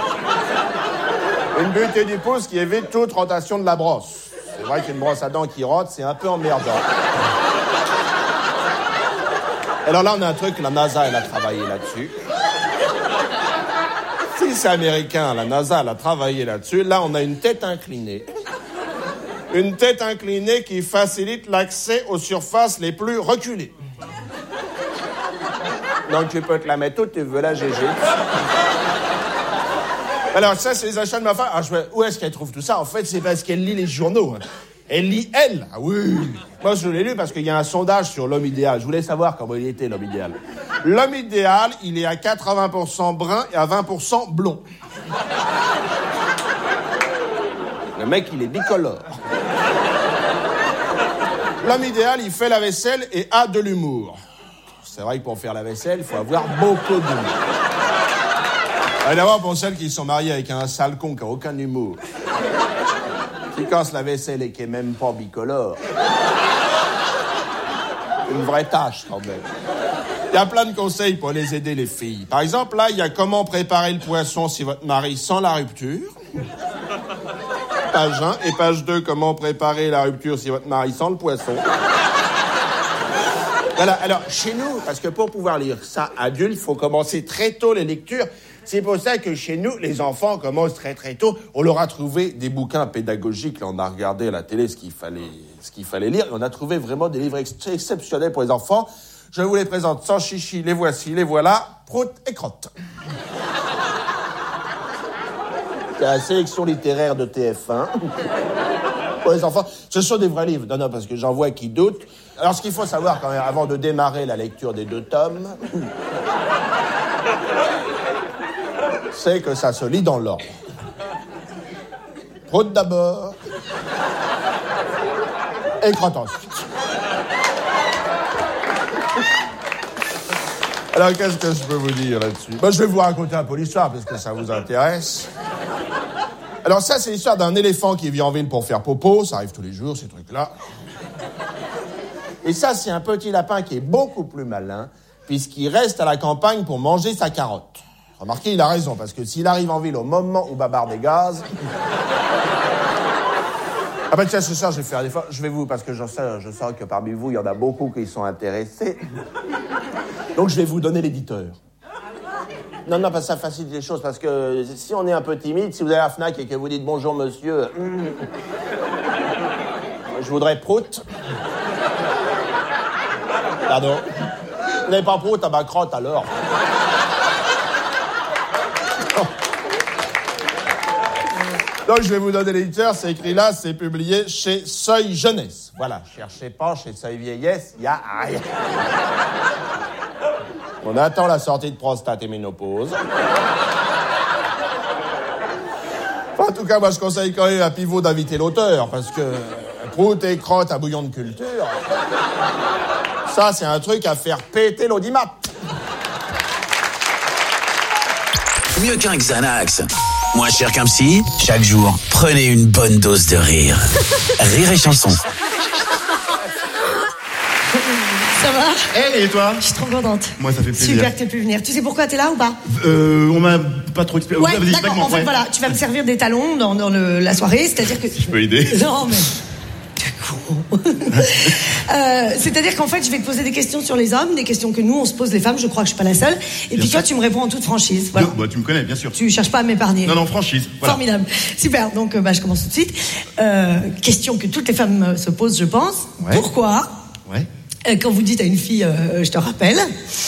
Une butée du pouce qui évite toute rotation de la brosse. C'est vrai qu'une brosse à dents qui rote, c'est un peu emmerdant. Alors là, on a un truc, la NASA, elle a travaillé là-dessus. Si c'est américain, la NASA, elle a travaillé là-dessus. Là, on a une tête inclinée. Une tête inclinée qui facilite l'accès aux surfaces les plus reculées. Donc, tu peux te la mettre où tu veux, la G G. Alors, ça, c'est les achats de ma femme. Alors, je me... Où est-ce qu'elle trouve tout ça? En fait, c'est parce qu'elle lit les journaux. Hein. Elle lit, elle. Ah oui. Moi, je l'ai lu parce qu'il y a un sondage sur l'homme idéal. Je voulais savoir comment il était, l'homme idéal. L'homme idéal, il est à quatre-vingts pour cent brun et à vingt pour cent blond. Le mec, il est bicolore. L'homme idéal, il fait la vaisselle et a de l'humour. C'est vrai que pour faire la vaisselle, il faut avoir beaucoup d'humour. D'abord, pour celles qui sont mariées avec un sale con qui n'a aucun humour, qui casse la vaisselle et qui est même pas bicolore. Une vraie tâche, quand même. Il y a plein de conseils pour les aider, les filles. Par exemple, là, il y a comment préparer le poisson si votre mari sent la rupture. Page un. Et page deux, comment préparer la rupture si votre mari sent le poisson. Voilà, alors, chez nous, parce que pour pouvoir lire ça adulte, il faut commencer très tôt les lectures. C'est pour ça que chez nous, les enfants commencent très très tôt. On leur a trouvé des bouquins pédagogiques. Là, on a regardé à la télé ce qu'il fallait, ce qu'il fallait lire. Et on a trouvé vraiment des livres ex- exceptionnels pour les enfants. Je vous les présente sans chichi. Les voici, les voilà. Prout et crotte. C'est la sélection littéraire de T F un. Pour les enfants, ce sont des vrais livres. Non, non, parce que j'en vois qui doutent. Alors, ce qu'il faut savoir quand même, avant de démarrer la lecture des deux tomes, c'est que ça se lit dans l'ordre. Prout d'abord, et crotte ensuite. Alors, qu'est-ce que je peux vous dire là-dessus? Ben, je vais vous raconter un peu l'histoire, parce que ça vous intéresse. Alors ça, c'est l'histoire d'un éléphant qui vit en ville pour faire popo. Ça arrive tous les jours, ces trucs-là. Et ça, c'est un petit lapin qui est beaucoup plus malin, puisqu'il reste à la campagne pour manger sa carotte. Remarquez, il a raison, parce que s'il arrive en ville au moment où babarde des gaz... Ah ben tiens, ce soir, je vais faire un effort. Je vais vous, parce que je sais, je sens que parmi vous, il y en a beaucoup qui sont intéressés. Donc je vais vous donner l'éditeur. Non, non, parce que ça facilite les choses, parce que si on est un peu timide, si vous allez à la FNAC et que vous dites « Bonjour, monsieur, je voudrais prout. » Pardon. Vous n'avez pas prout à ma crotte, alors. Donc, je vais vous donner l'éditeur, c'est écrit là, c'est publié chez Seuil Jeunesse. Voilà, cherchez pas chez Seuil Vieillesse, il y a rien. On attend la sortie de Prostate et Ménopause. Enfin, en tout cas, moi, je conseille quand même à Pivot d'inviter l'auteur, parce que prout et crotte à bouillon de culture, ça, c'est un truc à faire péter l'audimat. Mieux qu'un Xanax. Moins cher qu'un psy, chaque jour, prenez une bonne dose de rire. Rire et chanson. Ça va? Hey, et toi? Je suis trop contente. Moi, ça fait plaisir. Super que t'aies pu venir. Tu sais pourquoi t'es là ou pas? Euh, on m'a pas trop expliqué. Ouais, d'accord. En fait, ouais. Voilà, tu vas me servir des talons dans, dans le, la soirée, c'est-à-dire que... Je peux aider? Non, mais... Euh, c'est-à-dire qu'en fait, je vais te poser des questions sur les hommes, des questions que nous, on se pose les femmes, je crois que je suis pas la seule. Et Bien puis toi, sûr. tu me réponds en toute franchise. Voilà. Non, bah, tu me connais, bien sûr. Tu cherches pas à m'épargner. Non, non, franchise. Voilà. Formidable. Super. Donc, euh, bah, je commence tout de suite. Euh, question que toutes les femmes euh, se posent, je pense. Ouais. Pourquoi, Ouais. euh, quand vous dites à une fille, euh, je te rappelle,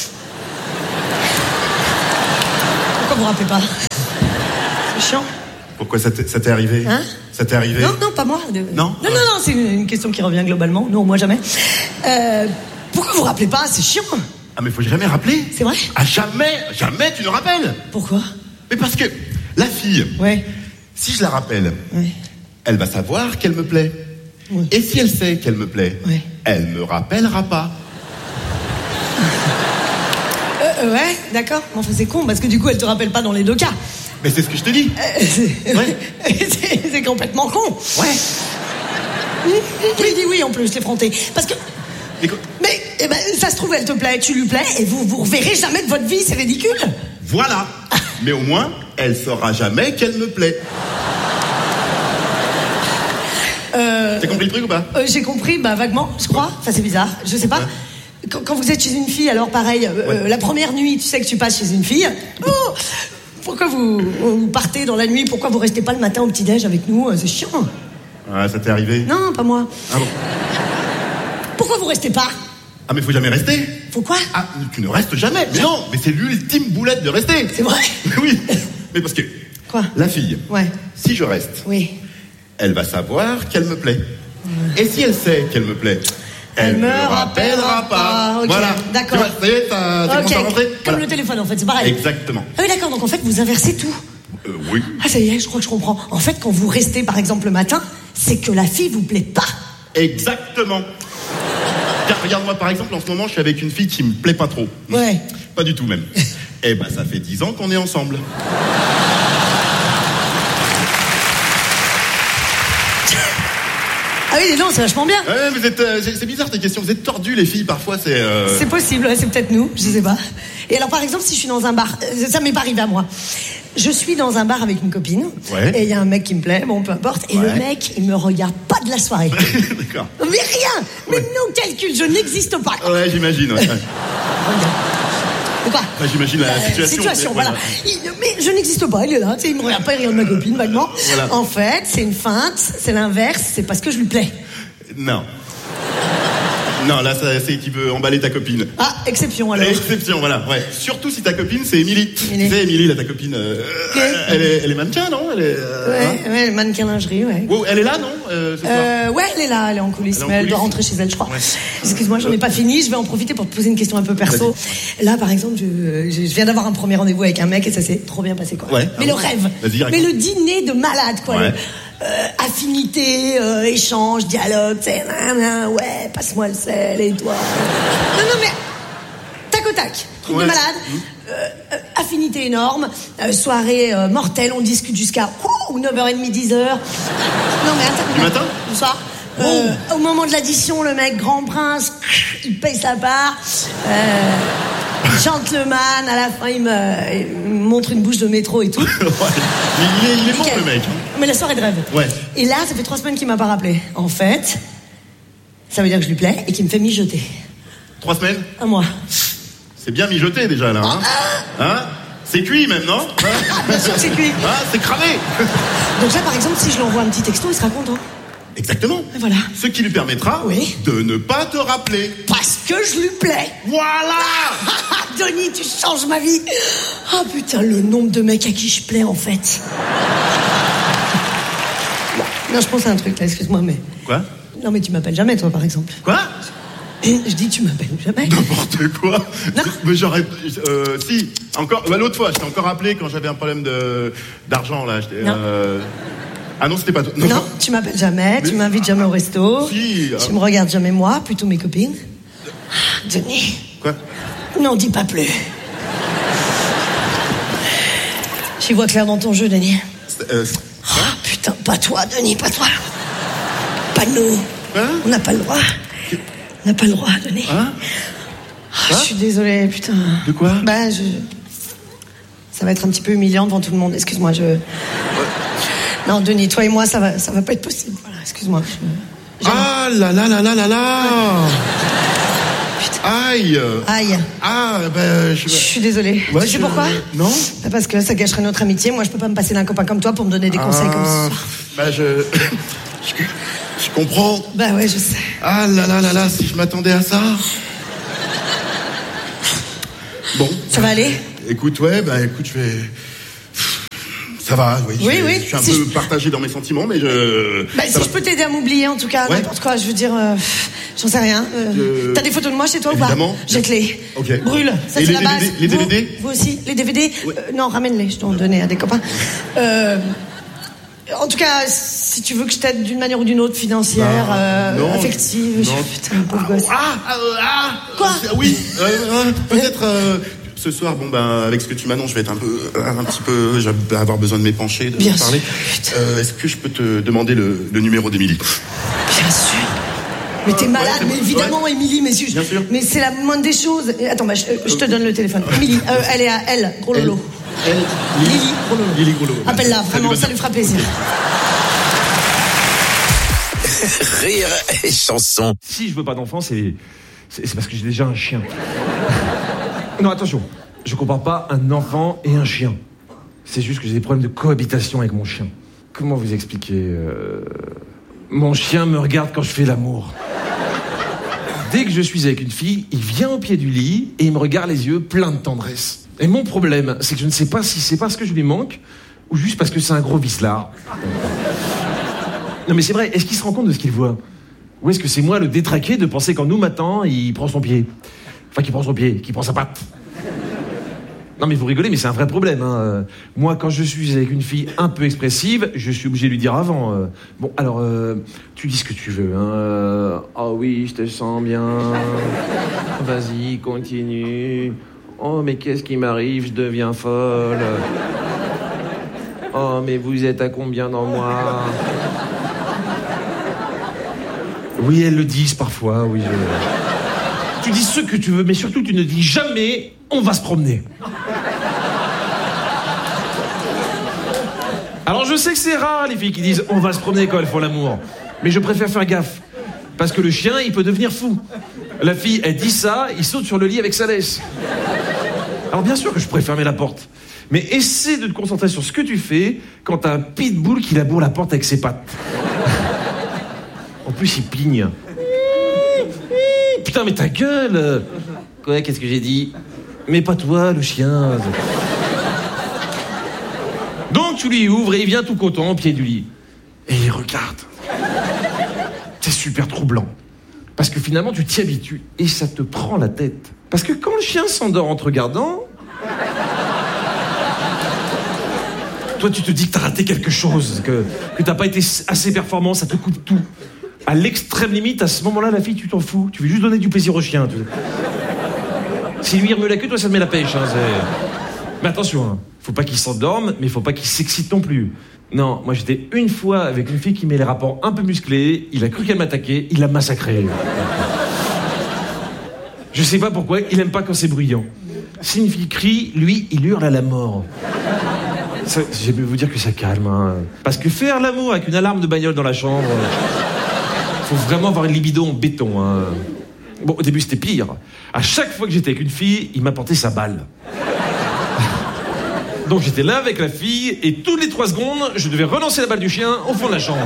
pourquoi vous rappelez pas? C'est chiant. Pourquoi ça t'est, ça t'est arrivé Hein Ça t'est arrivé Non, non, pas moi. De- Non Non, non, non, c'est une, une question qui revient globalement. Non, moi jamais. Euh, pourquoi vous rappelez pas? C'est chiant. Ah, mais faut jamais rappeler. C'est vrai? Ah, jamais, jamais tu ne rappelles. Pourquoi? Mais parce que la fille, Ouais. si je la rappelle, Ouais. elle va savoir qu'elle me plaît. Ouais. Et si elle sait qu'elle me plaît, Ouais. elle me rappellera pas. Euh, euh, ouais, d'accord. Mais enfin, c'est con parce que du coup, elle te rappelle pas dans les deux cas. Mais c'est ce que je te dis. Euh, c'est... Ouais. c'est, c'est complètement con. Ouais. Il dit oui en plus, l'effronté. Parce que. Mais quoi- Mais eh ben, ça se trouve, elle te plaît, tu lui plais, et vous vous reverrez jamais de votre vie, c'est ridicule. Voilà. Mais au moins, elle saura jamais qu'elle me plaît. Euh, T'as compris le truc ou pas? euh, j'ai compris, bah vaguement, je crois. Enfin, c'est bizarre, je sais pas. Quand, quand vous êtes chez une fille, alors pareil, euh, Ouais. euh, la première nuit, tu sais que tu passes chez une fille. Oh, pourquoi vous, vous partez dans la nuit? Pourquoi vous restez pas le matin au petit-déj avec nous? C'est chiant. Ah, ça t'est arrivé? Non, pas moi. Ah bon? Pourquoi vous restez pas? Ah, mais faut jamais rester. Faut quoi? Ah, tu ne restes jamais. Mais non, mais c'est l'ultime boulette de rester. C'est vrai? Mais oui. Mais parce que Quoi? la fille, Ouais. si je reste, Oui. elle va savoir qu'elle me plaît. Et si elle sait qu'elle me plaît, Elle me rappellera pas. Ok, Voilà. d'accord. Tu vois, ça y est, ça, ça Ok, commence à rentrer. comme Voilà. le téléphone en fait, c'est pareil. Exactement. Ah oui, d'accord, donc en fait, vous inversez tout. Euh, oui. Ah, ça y est, je crois que je comprends. En fait, quand vous restez, par exemple, le matin, c'est que la fille vous plaît pas. Exactement. Tiens, regarde-moi par exemple, en ce moment, je suis avec une fille qui me plaît pas trop. Ouais. Pas du tout même. Eh ben, ça fait dix ans qu'on est ensemble. Ah oui, non, c'est vachement bien. Ouais, vous êtes, euh, c'est c'est bizarre tes questions. Vous êtes tordus les filles parfois. C'est. euh, C'est possible, ouais, c'est peut-être nous, je sais pas. Et alors, par exemple, si je suis dans un bar, euh, ça m'est pas arrivé à moi. Je suis dans un bar avec une copine, Ouais. et il y a un mec qui me plaît, bon, peu importe, et Ouais. le mec, il me regarde pas de la soirée. D'accord. Mais rien. Mais non calcul, je n'existe pas. Ouais, j'imagine. Ouais. De quoi? Enfin, j'imagine la Euh, situation. situation, mais voilà. Il- mais je n'existe pas, il est là, tu sais, il me regarde pas, il regarde ma copine vaguement. Voilà. En fait, c'est une feinte, c'est l'inverse, c'est parce que je lui plais. Non. Non, là, ça, c'est qu'il veut emballer ta copine. Ah, exception alors. Exception, voilà. Ouais. Surtout si ta copine, c'est Émilie. Émilie. Tu sais, Émilie, là, ta copine, euh, Ok. elle, est, elle est mannequin, non? Elle est. euh, hein Ouais, ouais, mannequin lingerie, ouais. Wow, elle est là, non euh, ce soir Euh, ouais, elle est là, elle est en coulisses, Elle est en mais elle doit coulisses. rentrer chez elle, je crois. Ouais. Excuse-moi, j'en ai pas fini, je vais en profiter pour te poser une question un peu perso. Là, par exemple, je, je je viens d'avoir un premier rendez-vous avec un mec et ça s'est trop bien passé, quoi. Ouais. Mais Ah le bon rêve. Vas-y, raconte. Mais le dîner de malade, quoi. Ouais. Le, euh, affinité, euh, échange, dialogue, tu sais, nan, nan, ouais, passe-moi le sel et toi. Non, non, mais tac au tac, truc Ouais. de malade. Euh, euh, affinité énorme, euh, soirée euh, mortelle, on discute jusqu'à ouh, neuf heures trente, dix heures. Non mais attends. Du matin Du soir. Euh, au moment de l'addition, le mec grand prince, il paye sa part. Euh, gentleman, à la fin il me, il me montre une bouche de métro et tout. Ouais. Il est, il est bon, Nickel. le mec. Mais la soirée de rêve. Ouais. Et là, ça fait trois semaines qu'il m'a pas rappelé. En fait, ça veut dire que je lui plais et qu'il me fait mijoter. Trois semaines? Un mois. C'est bien mijoté, déjà, là. Hein, hein C'est cuit, même, non? Hein Bien sûr que c'est cuit. Ah, c'est cramé. Donc là, par exemple, si je lui envoie un petit texto, il sera content. Exactement. Et voilà. Ce qui lui permettra Oui. de ne pas te rappeler. Parce que je lui plais. Voilà. Denis, tu changes ma vie. Oh putain, le nombre de mecs à qui je plais, en fait. Non, je pense à un truc, là, excuse-moi, mais... Quoi? Non, mais tu m'appelles jamais, toi, par exemple. Quoi? Je dis, tu m'appelles jamais. N'importe quoi. Non. Mais j'aurais. Euh, si, encore. Bah, l'autre fois, je t'ai encore appelé quand j'avais un problème de d'argent, là. j'étais, Non. euh, Ah non, c'était pas toi. Non, tu m'appelles jamais, tu Mais- m'invites jamais au resto. Si, Tu euh. me regardes jamais moi, plutôt mes copines. Denis. Quoi? Non, dis pas plus. J'y vois clair dans ton jeu, Denis. C'est- euh, Oh, putain, pas toi, Denis, pas toi. Pas nous. Hein? On n'a pas le droit. On n'a pas le droit, Denis. Hein? Oh, je suis désolée, putain. De quoi? Bah, je... Ça va être un petit peu humiliant devant tout le monde. Excuse-moi, je... Non, Denis, toi et moi, ça va, ça va pas être possible. Voilà, excuse-moi. Ah là là là là là là. Aïe. Aïe. Ah, ben... Je, je suis désolée. Ouais, tu sais je... pourquoi? Non. Parce que ça gâcherait notre amitié. Moi, je peux pas me passer d'un copain comme toi pour me donner des ah, conseils comme ça. Bah, je... je... Je comprends. Bah ouais, je sais. Ah là là là là, si je m'attendais à ça... Bon. Ça va aller? Écoute, ouais, bah écoute, je vais... Ça va, oui. Oui, je, oui. Je suis un si peu je... partagé dans mes sentiments, mais je... Bah, si va. je peux t'aider à m'oublier, en tout cas, ouais. n'importe quoi, je veux dire... Euh, j'en sais rien. Euh, je... T'as des photos de moi chez toi Évidemment. ou pas? Jette-les. Ok. Brûle, ça et c'est les la base. D V D, les D V D vous, vous aussi, les D V D ouais. euh, Non, ramène-les, je t'en donnais à des copains. Euh... En tout cas, si tu veux que je t'aide d'une manière ou d'une autre, financière, bah, euh, non, affective... Non. Je... Putain, pauvre gosse. Ah, ah, ah Quoi euh, Oui, euh, euh, peut-être... Euh... Ce soir, bon ben, avec ce que tu m'annonces, je vais être un peu, un petit peu, je vais avoir besoin de m'épancher, de Bien parler. Euh, Est-ce que je peux te demander le, le numéro d'Émilie? Bien sûr. Mais t'es malade, ouais, mais évidemment, ouais. Émilie, mais, Bien sûr. mais c'est la moindre des choses. Attends, bah, je, je te donne le téléphone. Émilie, euh, elle est à elle, gros lolo. Elle, elle Lily, gros lolo. Lily, gros lolo. Appelle-la, vraiment, ça lui fera plaisir. Rire et chanson. Si je veux pas d'enfant, c'est, c'est, c'est parce que j'ai déjà un chien. Non, attention, je compare pas un enfant et un chien. C'est juste que j'ai des problèmes de cohabitation avec mon chien. Comment vous expliquer euh... Mon chien me regarde quand je fais l'amour. Dès que je suis avec une fille, il vient au pied du lit et il me regarde les yeux pleins de tendresse. Et mon problème, c'est que je ne sais pas si c'est parce que je lui manque ou juste parce que c'est un gros vicelard. Non mais c'est vrai, est-ce qu'il se rend compte de ce qu'il voit? Ou est-ce que c'est moi le détraqué de penser qu'en nous matant, il prend son pied? Enfin, qui prend son pied, qui prend sa patte. Non, mais vous rigolez, mais c'est un vrai problème. Hein. Moi, quand je suis avec une fille un peu expressive, je suis obligé de lui dire avant. Euh, bon, alors, euh, tu dis ce que tu veux. Hein. Oh oui, je te sens bien. Vas-y, continue. Oh, mais qu'est-ce qui m'arrive? Je deviens folle. Oh, mais vous êtes à combien dans moi? Oui, elles le disent parfois, oui. Je... Tu dis ce que tu veux, mais surtout tu ne dis jamais « on va se promener ». Alors je sais que c'est rare les filles qui disent « on va se promener » quand elles font l'amour. Mais je préfère faire gaffe. Parce que le chien, il peut devenir fou. La fille, elle dit ça, il saute sur le lit avec sa laisse. Alors bien sûr que je pourrais fermer la porte. Mais essaie de te concentrer sur ce que tu fais quand t'as un pitbull qui laboure la porte avec ses pattes. En plus, il pigne. Putain, mais ta gueule! Quoi, qu'est-ce que j'ai dit? Mais pas toi, le chien. Donc tu lui ouvres et il vient tout content au pied du lit. Et il regarde. C'est super troublant. Parce que finalement, tu t'y habitues et ça te prend la tête. Parce que quand le chien s'endort en te regardant, toi, tu te dis que t'as raté quelque chose, que, que t'as pas été assez performant, ça te coupe tout. À l'extrême limite, à ce moment-là, la fille, tu t'en fous. Tu veux juste donner du plaisir au chien. Tu... Si lui remue la queue, toi, ça te met la pêche. Hein, mais attention, hein. Faut pas qu'il s'endorme, mais faut pas qu'il s'excite non plus. Non, moi, j'étais une fois avec une fille qui met les rapports un peu musclés. Il a cru qu'elle m'attaquait, il l'a massacrée. Je sais pas pourquoi, il aime pas quand c'est bruyant. Si une fille crie, lui, il hurle à la mort. Ça, j'ai pu vous dire que ça calme. Hein. Parce que faire l'amour avec une alarme de bagnole dans la chambre... Faut vraiment avoir une libido en béton. Hein. Bon, au début, c'était pire. À chaque fois que j'étais avec une fille, il m'apportait sa balle. Donc j'étais là avec la fille, et toutes les trois secondes, je devais relancer la balle du chien au fond de la chambre.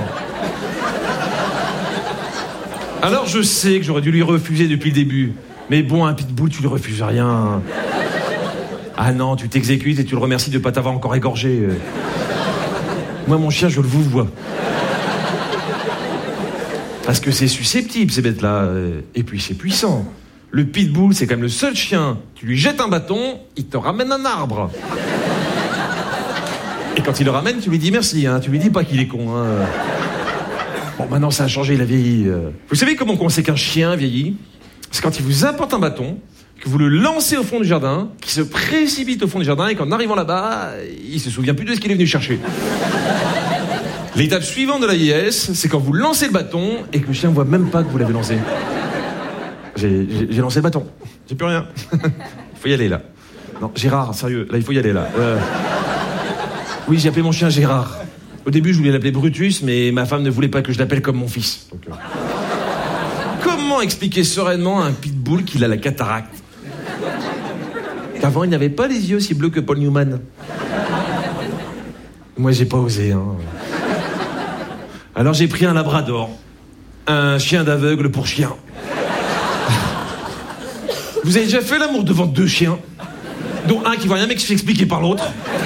Alors je sais que j'aurais dû lui refuser depuis le début. Mais bon, un pitbull, tu lui refuses rien. Ah non, tu t'exécutes et tu le remercies de ne pas t'avoir encore égorgé. Moi, mon chien, je le vous vois. Parce que c'est susceptible, ces bêtes-là. Et puis, c'est puissant. Le pitbull, c'est quand même le seul chien. Tu lui jettes un bâton, il te ramène un arbre. Et quand il le ramène, tu lui dis merci, hein. Tu lui dis pas qu'il est con, hein. Bon, maintenant, ça a changé, il a vieilli. Vous savez comment on sait qu'un chien vieillit? C'est quand il vous apporte un bâton, que vous le lancez au fond du jardin, qu'il se précipite au fond du jardin, et qu'en arrivant là-bas, il se souvient plus de ce qu'il est venu chercher. L'étape suivante de la vieillesse, c'est quand vous lancez le bâton et que le chien voit même pas que vous l'avez lancé. J'ai, j'ai, j'ai lancé le bâton. J'ai plus rien. Il faut y aller, là. Non, Gérard, sérieux, là, il faut y aller, là. Euh... Oui, j'ai appelé mon chien Gérard. Au début, je voulais l'appeler Brutus, mais ma femme ne voulait pas que je l'appelle comme mon fils. Donc, euh... Comment expliquer sereinement à un pitbull qu'il a la cataracte? Qu'avant, il n'avait pas les yeux aussi bleus que Paul Newman. Moi, j'ai pas osé, hein. Alors, j'ai pris un labrador. Un chien d'aveugle pour chien. Vous avez déjà fait l'amour devant deux chiens, dont un qui voit rien mais qui se fait expliquer par l'autre?